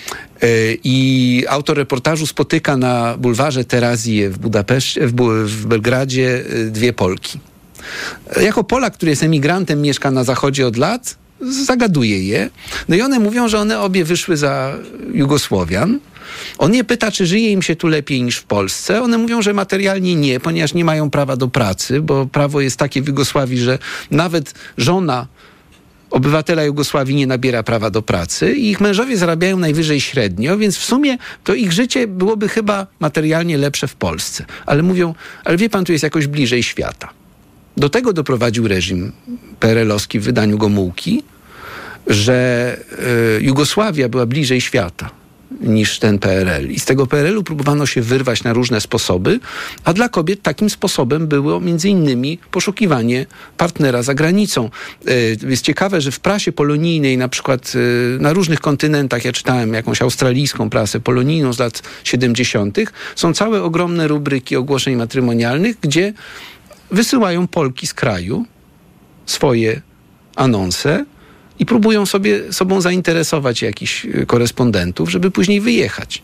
I autor reportażu spotyka na bulwarze Terazije w Budapeszcie, w, w Belgradzie dwie Polki. Jako Polak, który jest emigrantem, mieszka na zachodzie od lat, zagaduje je. No i one mówią, że one obie wyszły za Jugosłowian. On je pyta, czy żyje im się tu lepiej niż w Polsce. One mówią, że materialnie nie, ponieważ nie mają prawa do pracy, bo prawo jest takie w Jugosławii, że nawet żona obywatela Jugosławii nie nabiera prawa do pracy i ich mężowie zarabiają najwyżej średnio, więc w sumie to ich życie byłoby chyba materialnie lepsze w Polsce. Ale mówią, ale wie pan, tu jest jakoś bliżej świata. Do tego doprowadził reżim P R L-owski w wydaniu Gomułki, że y, Jugosławia była bliżej świata niż ten P R L. I z tego P R L u próbowano się wyrwać na różne sposoby, a dla kobiet takim sposobem było między innymi poszukiwanie partnera za granicą. Y, jest ciekawe, że w prasie polonijnej, na przykład y, na różnych kontynentach, ja czytałem jakąś australijską prasę polonijną z lat siedemdziesiątych, są całe ogromne rubryki ogłoszeń matrymonialnych, gdzie wysyłają Polki z kraju swoje anonse i próbują sobie sobą zainteresować jakichś korespondentów, żeby później wyjechać.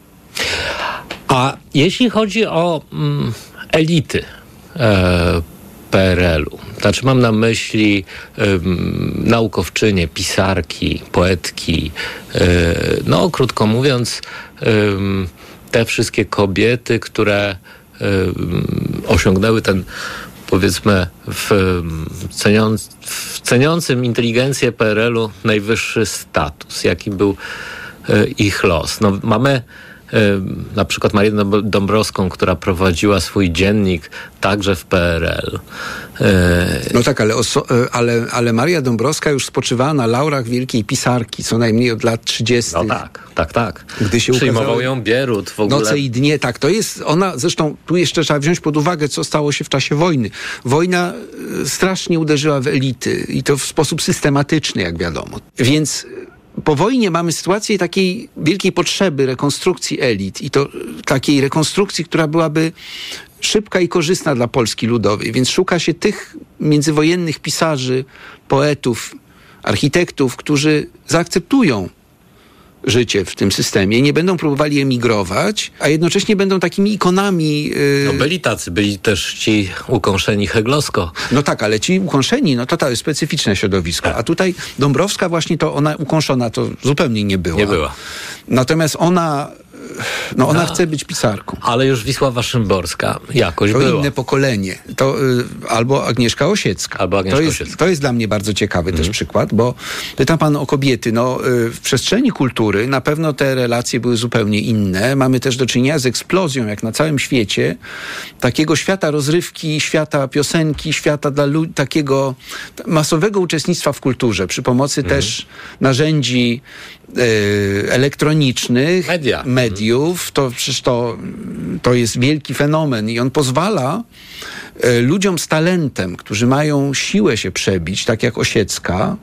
A jeśli chodzi o mm, elity e, P R L u, znaczy mam na myśli um, naukowczynie, pisarki, poetki, e, no krótko mówiąc um, te wszystkie kobiety, które y, osiągnęły ten, powiedzmy, w, ceniąc, w ceniącym inteligencję P R L-u najwyższy status, jaki był y, ich los. No, mamy na przykład Marię Dąbrowską, która prowadziła swój dziennik także w P R L. No tak, ale, oso- ale, ale Maria Dąbrowska już spoczywała na laurach wielkiej pisarki, co najmniej od lat trzydziestych. No tak, tak, tak. Gdy się Przyjmował ukazały ją Bierut w ogóle. Noce i dnie, tak. To jest ona, zresztą tu jeszcze trzeba wziąć pod uwagę, co stało się w czasie wojny. Wojna strasznie uderzyła w elity i to w sposób systematyczny, jak wiadomo. Więc po wojnie mamy sytuację takiej wielkiej potrzeby rekonstrukcji elit i to takiej rekonstrukcji, która byłaby szybka i korzystna dla Polski Ludowej. Więc szuka się tych międzywojennych pisarzy, poetów, architektów, którzy zaakceptują życie w tym systemie, nie będą próbowali emigrować, a jednocześnie będą takimi ikonami. Yy... No byli tacy, byli też ci ukąszeni heglowsko. No tak, ale ci ukąszeni, no to to jest specyficzne środowisko. Tak. A tutaj Dąbrowska właśnie to ona ukąszona to zupełnie nie była. Nie była. Natomiast ona No ona A, chce być pisarką. Ale już Wisława Szymborska jakoś to była. To inne pokolenie. To, y, albo Agnieszka Osiecka. Albo Agnieszka to, jest, Osiecka. to jest dla mnie bardzo ciekawy mm. też przykład, bo pyta pan o kobiety. No, y, w przestrzeni kultury na pewno te relacje były zupełnie inne. Mamy też do czynienia z eksplozją, jak na całym świecie, takiego świata rozrywki, świata piosenki, świata dla ludzi, takiego masowego uczestnictwa w kulturze przy pomocy mm. też narzędzi y, elektronicznych, Media. mediów. To przecież to, to jest wielki fenomen i on pozwala y, ludziom z talentem, którzy mają siłę się przebić, tak jak Osiecka,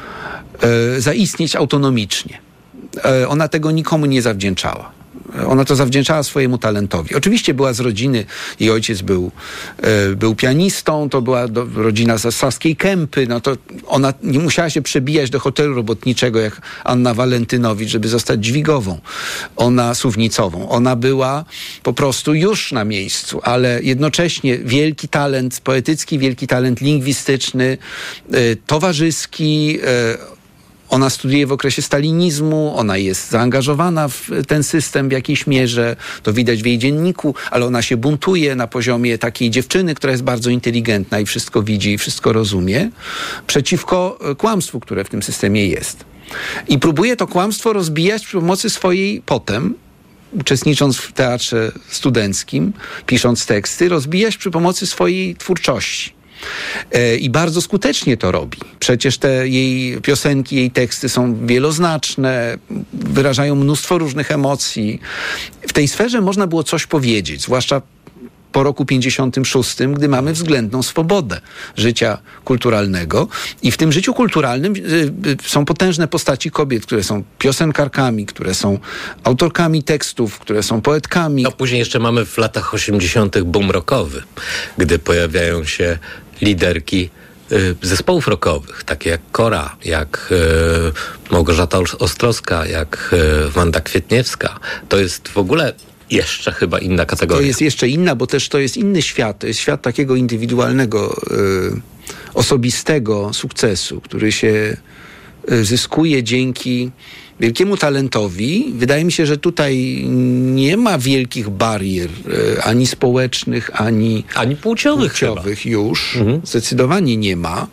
y, zaistnieć autonomicznie. Y, ona tego nikomu nie zawdzięczała. Ona to zawdzięczała swojemu talentowi. Oczywiście była z rodziny, jej ojciec był, e, był pianistą, to była do, rodzina z Saskiej Kępy, no to ona nie musiała się przebijać do hotelu robotniczego jak Anna Walentynowicz, żeby zostać dźwigową. Ona suwnicową. Ona była po prostu już na miejscu, ale jednocześnie wielki talent poetycki, wielki talent lingwistyczny, e, towarzyski, e, ona studiuje w okresie stalinizmu, ona jest zaangażowana w ten system w jakiejś mierze, to widać w jej dzienniku, ale ona się buntuje na poziomie takiej dziewczyny, która jest bardzo inteligentna i wszystko widzi i wszystko rozumie, przeciwko kłamstwu, które w tym systemie jest. I próbuje to kłamstwo rozbijać przy pomocy swojej potem, uczestnicząc w teatrze studenckim, pisząc teksty, rozbijać przy pomocy swojej twórczości. I bardzo skutecznie to robi. Przecież te jej piosenki, jej teksty są wieloznaczne, wyrażają mnóstwo różnych emocji. W tej sferze można było coś powiedzieć, zwłaszcza po roku pięćdziesiątym szóstym, gdy mamy względną swobodę życia kulturalnego. I w tym życiu kulturalnym y, y, są potężne postaci kobiet, które są piosenkarkami, które są autorkami tekstów, które są poetkami. No później jeszcze mamy w latach osiemdziesiątych boom rockowy, gdy pojawiają się liderki y, zespołów rockowych, takie jak Kora, jak y, Małgorzata Ostrowska, jak y, Wanda Kwietniewska. To jest w ogóle jeszcze chyba inna kategoria. To jest jeszcze inna, bo też to jest inny świat. To jest świat takiego indywidualnego, y, osobistego sukcesu, który się y, zyskuje dzięki wielkiemu talentowi. Wydaje mi się, że tutaj nie ma wielkich barier y, ani społecznych, ani, ani płciowych, płciowych już. Mhm. Zdecydowanie nie ma.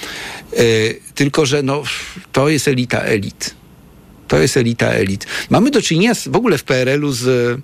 Y, tylko, że no, to jest elita elit. To jest elita elit. Mamy do czynienia z, w ogóle w P R L-u z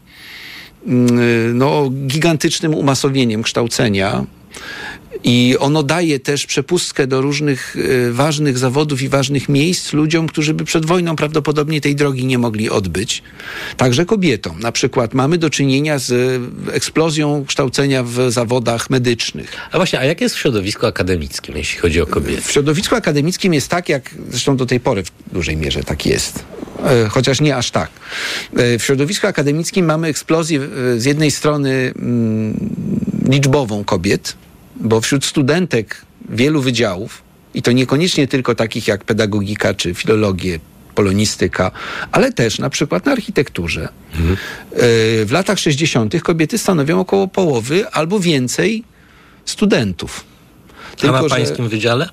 no, gigantycznym umasowieniem kształcenia i ono daje też przepustkę do różnych y, kształcnych zawodów i ważnych miejsc ludziom, którzy by przed wojną prawdopodobnie tej drogi nie mogli odbyć. Także kobietom. Na przykład mamy do czynienia z eksplozją kształcenia w zawodach medycznych. A właśnie, a jak jest w środowisku akademickim, jeśli chodzi o kobiety? W środowisku akademickim jest tak, jak zresztą do tej pory w dużej mierze tak jest. Chociaż nie aż tak. W środowisku akademickim mamy eksplozję z jednej strony liczbową kobiet, bo wśród studentek wielu wydziałów, i to niekoniecznie tylko takich jak pedagogika czy filologię, polonistyka, ale też na przykład na architekturze. Mhm. W latach sześćdziesiątych kobiety stanowią około połowy albo więcej studentów. Tylko, a na pańskim że... wydziale?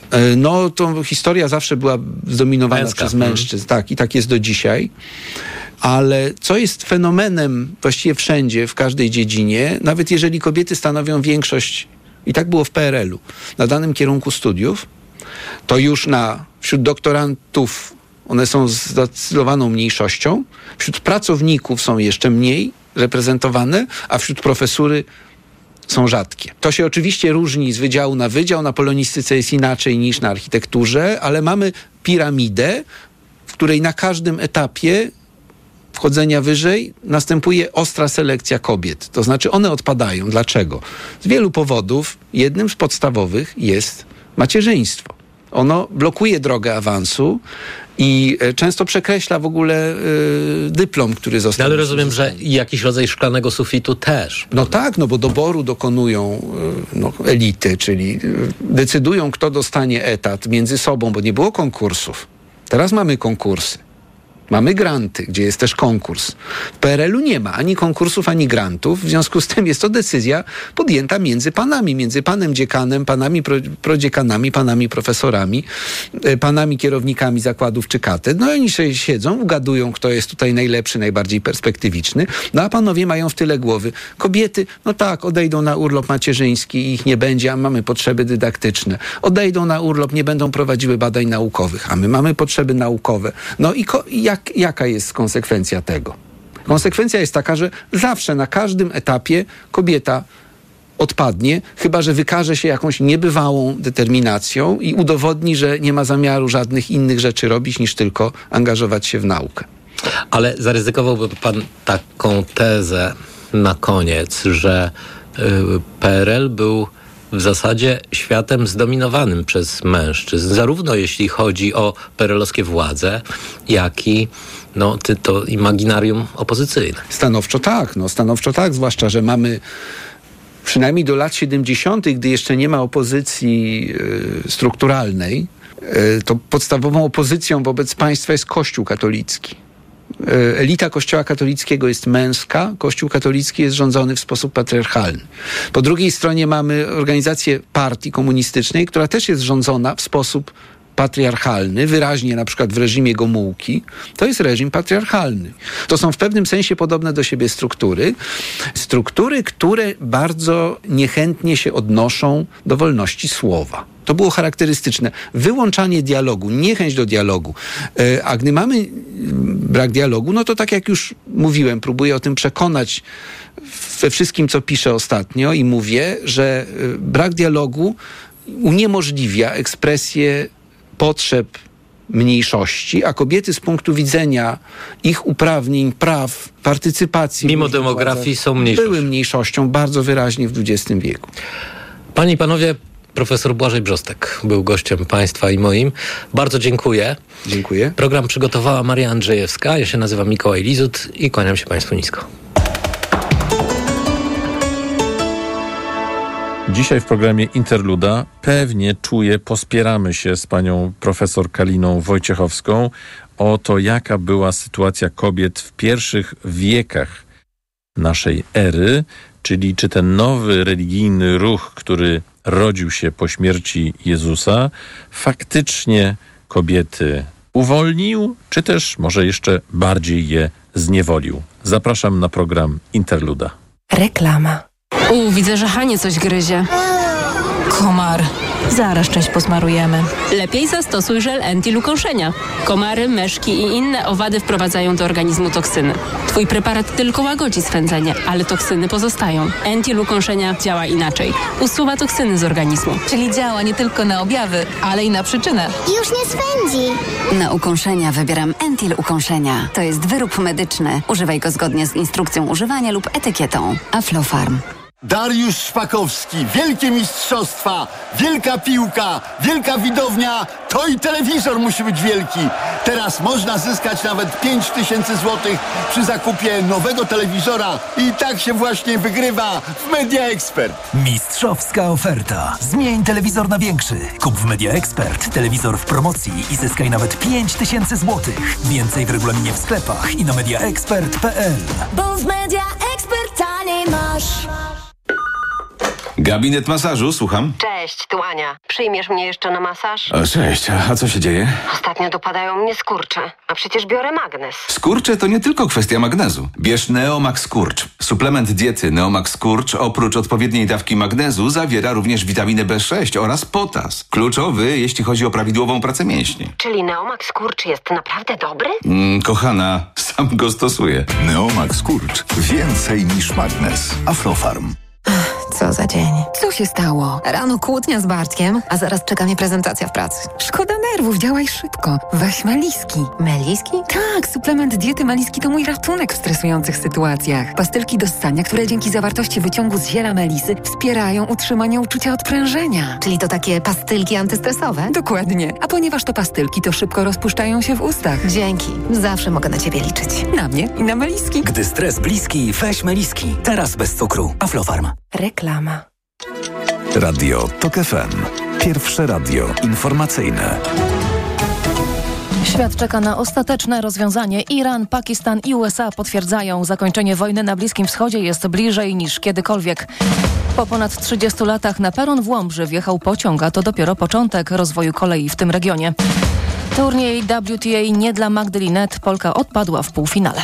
No, to historia zawsze była zdominowana Męska. przez mężczyzn. Mm. Tak, i tak jest do dzisiaj. Ale co jest fenomenem właściwie wszędzie, w każdej dziedzinie, nawet jeżeli kobiety stanowią większość, i tak było w P R L-u, na danym kierunku studiów, to już na, wśród doktorantów one są zdecydowaną mniejszością, wśród pracowników są jeszcze mniej reprezentowane, a wśród profesury są rzadkie. To się oczywiście różni z wydziału na wydział, na polonistyce jest inaczej niż na architekturze, ale mamy piramidę, w której na każdym etapie wchodzenia wyżej następuje ostra selekcja kobiet. To znaczy one odpadają. Dlaczego? Z wielu powodów. Jednym z podstawowych jest macierzyństwo. Ono blokuje drogę awansu i często przekreśla w ogóle y, dyplom, który został. Ale rozumiem, że jakiś rodzaj szklanego sufitu też. No tak, no bo doboru dokonują y, no, elity, czyli y, decydują, kto dostanie etat między sobą, bo nie było konkursów. Teraz mamy konkursy. Mamy granty, gdzie jest też konkurs. W P R L-u nie ma ani konkursów, ani grantów. W związku z tym jest to decyzja podjęta między panami, między panem dziekanem, panami pro, prodziekanami, panami profesorami, panami kierownikami zakładów czy katedr. No i oni sobie siedzą, ugadują, kto jest tutaj najlepszy, najbardziej perspektywiczny. No a panowie mają w tyle głowy. Kobiety, no tak, odejdą na urlop macierzyński i ich nie będzie, a mamy potrzeby dydaktyczne. Odejdą na urlop, nie będą prowadziły badań naukowych, a my mamy potrzeby naukowe. No i ko- jak Jaka jest konsekwencja tego? Konsekwencja jest taka, że zawsze na każdym etapie kobieta odpadnie, chyba że wykaże się jakąś niebywałą determinacją i udowodni, że nie ma zamiaru żadnych innych rzeczy robić, niż tylko angażować się w naukę. Ale zaryzykowałby pan taką tezę na koniec, że y, P R L był w zasadzie światem zdominowanym przez mężczyzn, zarówno jeśli chodzi o perelowskie władze, jak i no, ty, to imaginarium opozycyjne. Stanowczo tak, no stanowczo tak, zwłaszcza, że mamy przynajmniej do lat siedemdziesiątych, gdy jeszcze nie ma opozycji y, strukturalnej, y, to podstawową opozycją wobec państwa jest Kościół katolicki. Elita Kościoła katolickiego jest męska, Kościół katolicki jest rządzony w sposób patriarchalny. Po drugiej stronie mamy organizację partii komunistycznej, która też jest rządzona w sposób patriarchalny, wyraźnie na przykład w reżimie Gomułki. To jest reżim patriarchalny. To są w pewnym sensie podobne do siebie struktury. Struktury, które bardzo niechętnie się odnoszą do wolności słowa. To było charakterystyczne. Wyłączanie dialogu, niechęć do dialogu. A gdy mamy brak dialogu, no to tak jak już mówiłem, próbuję o tym przekonać we wszystkim, co piszę ostatnio i mówię, że brak dialogu uniemożliwia ekspresję potrzeb mniejszości, a kobiety z punktu widzenia ich uprawnień, praw, partycypacji... Mimo demografii są mniejszością. Były mniejszością bardzo wyraźnie w dwudziestym wieku. Panie i panowie, profesor Błażej Brzostek był gościem państwa i moim. Bardzo dziękuję. Dziękuję. Program przygotowała Maria Andrzejewska. Ja się nazywam Mikołaj Lizut i kłaniam się państwu nisko. Dzisiaj w programie Interluda pewnie czuję, pospieramy się z panią profesor Kaliną Wojciechowską o to, jaka była sytuacja kobiet w pierwszych wiekach naszej ery, czyli czy ten nowy religijny ruch, który rodził się po śmierci Jezusa, faktycznie kobiety uwolnił, czy też może jeszcze bardziej je zniewolił. Zapraszam na program Interluda. Reklama. U, widzę, że Hanie coś gryzie. Komar. Zaraz część posmarujemy. Lepiej zastosuj żel Entil ukąszenia. Komary, myszki i inne owady wprowadzają do organizmu toksyny. Twój preparat tylko łagodzi swędzenie, ale toksyny pozostają. Entil ukąszenia działa inaczej. Usuwa toksyny z organizmu. Czyli działa nie tylko na objawy, ale i na przyczynę. Już nie swędzi. Na ukąszenia wybieram Entil ukąszenia. To jest wyrób medyczny. Używaj go zgodnie z instrukcją używania lub etykietą. Aflofarm. Dariusz Szpakowski, wielkie mistrzostwa, wielka piłka, wielka widownia, to i telewizor musi być wielki. Teraz można zyskać nawet pięć tysięcy złotych przy zakupie nowego telewizora i tak się właśnie wygrywa w Media Expert. Mistrzowska oferta. Zmień telewizor na większy. Kup w Media Expert telewizor w promocji i zyskaj nawet pięć tysięcy złotych. Więcej w regulaminie w sklepach i na mediaexpert kropka p l. Bo w Media Expert taniej masz. Gabinet masażu, słucham. Cześć, tu Ania. Przyjmiesz mnie jeszcze na masaż? O, cześć, a co się dzieje? Ostatnio dopadają mnie skurcze, a przecież biorę magnes. Skurcze to nie tylko kwestia magnezu. Bierz Neomax Skurcz. Suplement diety Neomax Skurcz oprócz odpowiedniej dawki magnezu zawiera również witaminę B sześć oraz potas. Kluczowy, jeśli chodzi o prawidłową pracę mięśni. Czyli Neomax Skurcz jest naprawdę dobry? Mm, kochana, sam go stosuję. Neomax Skurcz. Więcej niż magnes. Aflofarm. Co za dzień. Co się stało? Rano kłótnia z Bartkiem, a zaraz czeka mnie prezentacja w pracy. Szkoda nerwów, działaj szybko. Weź Meliski. Meliski? Tak, suplement diety Meliski to mój ratunek w stresujących sytuacjach. Pastylki do ssania, które dzięki zawartości wyciągu z ziela melisy wspierają utrzymanie uczucia odprężenia. Czyli to takie pastylki antystresowe? Dokładnie. A ponieważ to pastylki, to szybko rozpuszczają się w ustach. Dzięki. Zawsze mogę na ciebie liczyć. Na mnie i na Meliski. Gdy stres bliski, weź Meliski. Teraz bez cukru. Aflofarm. Reklama. Radio TOK F M. Pierwsze radio informacyjne. Świat czeka na ostateczne rozwiązanie. Iran, Pakistan i U S A potwierdzają, zakończenie wojny na Bliskim Wschodzie jest bliżej niż kiedykolwiek. Po ponad trzydziestu latach na peron w Łomży wjechał pociąg, a to dopiero początek rozwoju kolei w tym regionie. Turniej W T A nie dla Magdy Linette. Polka odpadła w półfinale.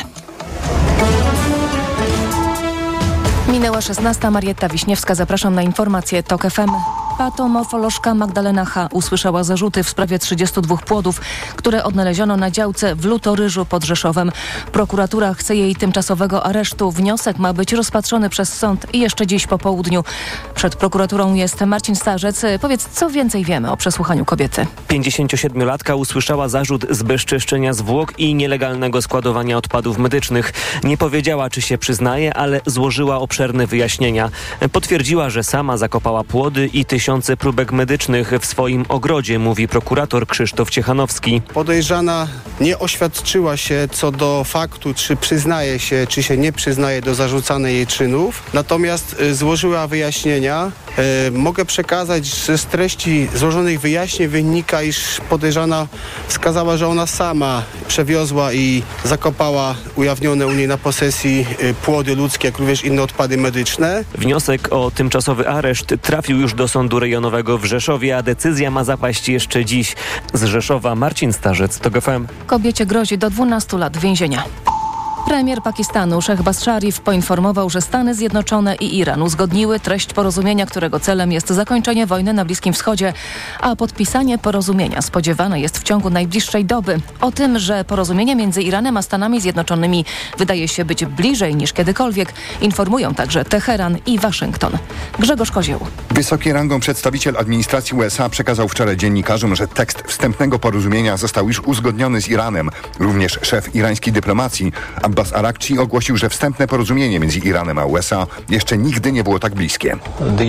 Minęła szesnasta. Marietta Wiśniewska. Zapraszam na informacje TOK F M. Patomorfolożka Magdalena H. usłyszała zarzuty w sprawie trzydziestu dwóch płodów, które odnaleziono na działce w Lutoryżu pod Rzeszowem. Prokuratura chce jej tymczasowego aresztu. Wniosek ma być rozpatrzony przez sąd jeszcze dziś po południu. Przed prokuraturą jest Marcin Starzec. Powiedz, co więcej wiemy o przesłuchaniu kobiety? pięćdziesięciosiedmiolatka usłyszała zarzut zbezczeszczenia zwłok i nielegalnego składowania odpadów medycznych. Nie powiedziała, czy się przyznaje, ale złożyła obszerne wyjaśnienia. Potwierdziła, że sama zakopała płody i tysiące próbek medycznych w swoim ogrodzie, mówi prokurator Krzysztof Ciechanowski. Podejrzana nie oświadczyła się co do faktu, czy przyznaje się, czy się nie przyznaje do zarzucanych jej czynów, natomiast y, złożyła wyjaśnienia. Y, mogę przekazać, że z treści złożonych wyjaśnień wynika, iż podejrzana wskazała, że ona sama przewiozła i zakopała ujawnione u niej na posesji y, płody ludzkie, jak również inne odpady medyczne. Wniosek o tymczasowy areszt trafił już do sądu rejonowego w Rzeszowie, a decyzja ma zapaść jeszcze dziś. Z Rzeszowa Marcin Starzec, TOK F M. Kobiecie grozi do dwunastu lat więzienia. Premier Pakistanu Shehbaz Sharif poinformował, że Stany Zjednoczone i Iran uzgodniły treść porozumienia, którego celem jest zakończenie wojny na Bliskim Wschodzie, a podpisanie porozumienia spodziewane jest w ciągu najbliższej doby. O tym, że porozumienie między Iranem a Stanami Zjednoczonymi wydaje się być bliżej niż kiedykolwiek, informują także Teheran i Waszyngton. Grzegorz Kozieł. Wysoki rangą przedstawiciel administracji U S A przekazał wczoraj dziennikarzom, że tekst wstępnego porozumienia został już uzgodniony z Iranem. Również szef irańskiej dyplomacji Abbas Arakci ogłosił, że wstępne porozumienie między Iranem a U S A jeszcze nigdy nie było tak bliskie.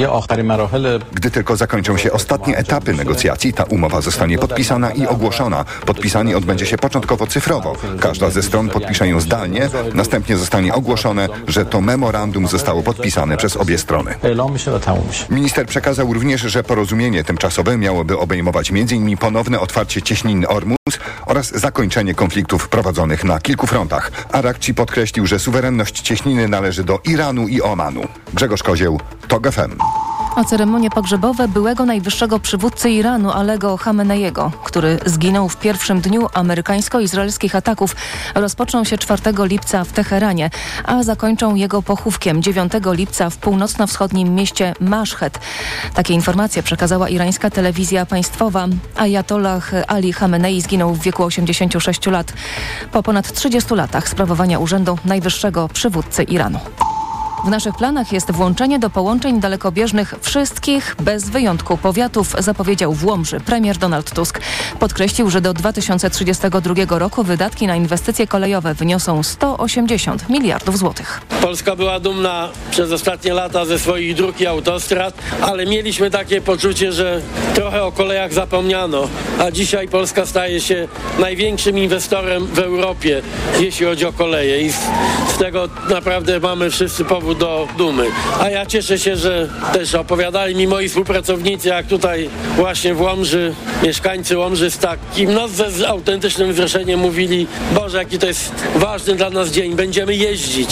Gdy tylko zakończą się ostatnie etapy negocjacji, ta umowa zostanie podpisana i ogłoszona. Podpisanie odbędzie się początkowo cyfrowo. Każda ze stron podpisze ją zdalnie, następnie zostanie ogłoszone, że to memorandum zostało podpisane przez obie strony. Minister przekazał również, że porozumienie tymczasowe miałoby obejmować między innymi ponowne otwarcie cieśniny Ormus oraz zakończenie konfliktów prowadzonych na kilku frontach. Arakci podkreślił, że suwerenność cieśniny należy do Iranu i Omanu. Grzegorz Kozieł, TOK F M. A ceremonie pogrzebowe byłego najwyższego przywódcy Iranu Alego Chameneiego, który zginął w pierwszym dniu amerykańsko-izraelskich ataków, rozpoczną się czwartego lipca w Teheranie, a zakończą jego pochówkiem dziewiątego lipca w północno-wschodnim mieście Maszhed. Takie informacje przekazała irańska telewizja państwowa. Ajatollah Ali Chamenei zginął w wieku osiemdziesięciu sześciu lat po ponad trzydziestu latach sprawowania urzędu najwyższego przywódcy Iranu. W naszych planach jest włączenie do połączeń dalekobieżnych wszystkich, bez wyjątku, powiatów, zapowiedział w Łomży premier Donald Tusk. Podkreślił, że do dwa tysiące trzydziestego drugiego roku wydatki na inwestycje kolejowe wyniosą sto osiemdziesiąt miliardów złotych. Polska była dumna przez ostatnie lata ze swoich dróg i autostrad, ale mieliśmy takie poczucie, że trochę o kolejach zapomniano, a dzisiaj Polska staje się największym inwestorem w Europie, jeśli chodzi o koleje i z, z tego naprawdę mamy wszyscy powód do dumy. A ja cieszę się, że też opowiadali mi moi współpracownicy, jak tutaj właśnie w Łomży, mieszkańcy Łomży z takim, no z autentycznym wzruszeniem mówili: Boże, jaki to jest ważny dla nas dzień, będziemy jeździć.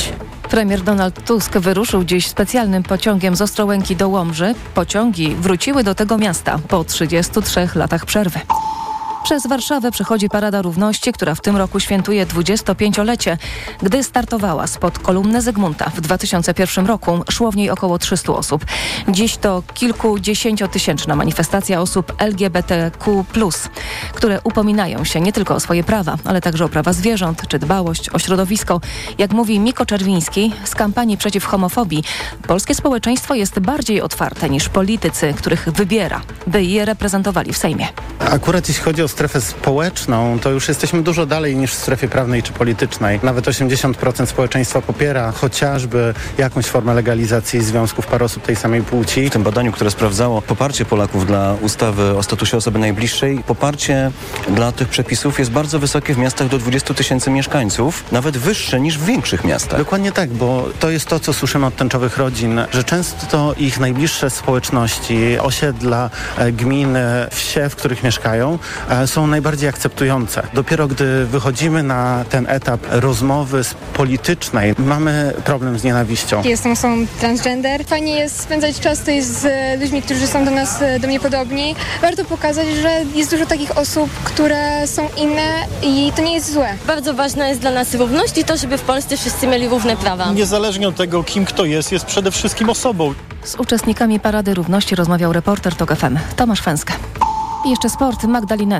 Premier Donald Tusk wyruszył dziś specjalnym pociągiem z Ostrołęki do Łomży. Pociągi wróciły do tego miasta po trzydziestu trzech latach przerwy. Przez Warszawę przechodzi Parada Równości, która w tym roku świętuje dwudziestopięciolecie. Gdy startowała spod kolumny Zygmunta w dwa tysiące pierwszym roku, szło w niej około trzystu osób. Dziś to kilkudziesięciotysięczna manifestacja osób L G B T Q plus, które upominają się nie tylko o swoje prawa, ale także o prawa zwierząt czy dbałość o środowisko. Jak mówi Miko Czerwiński z kampanii przeciw homofobii, polskie społeczeństwo jest bardziej otwarte niż politycy, których wybiera, by je reprezentowali w Sejmie. Akurat jeśli chodzi o strefę społeczną, to już jesteśmy dużo dalej niż w strefie prawnej czy politycznej. Nawet osiemdziesiąt procent społeczeństwa popiera chociażby jakąś formę legalizacji związków par osób tej samej płci. W tym badaniu, które sprawdzało poparcie Polaków dla ustawy o statusie osoby najbliższej, poparcie dla tych przepisów jest bardzo wysokie w miastach do dwudziestu tysięcy mieszkańców, nawet wyższe niż w większych miastach. Dokładnie tak, bo to jest to, co słyszymy od tęczowych rodzin, że często ich najbliższe społeczności, osiedla, gminy, wsie, w których mieszkają, są najbardziej akceptujące. Dopiero gdy wychodzimy na ten etap rozmowy politycznej, mamy problem z nienawiścią. Jestem osobą transgender. Fajnie jest spędzać czas tutaj z ludźmi, którzy są do nas, do mnie podobni. Warto pokazać, że jest dużo takich osób, które są inne i to nie jest złe. Bardzo ważna jest dla nas równość i to, żeby w Polsce wszyscy mieli równe prawa. Niezależnie od tego, kim kto jest, jest przede wszystkim osobą. Z uczestnikami Parady Równości rozmawiał reporter TOK F M Tomasz Fęska. I jeszcze sport. Magdalena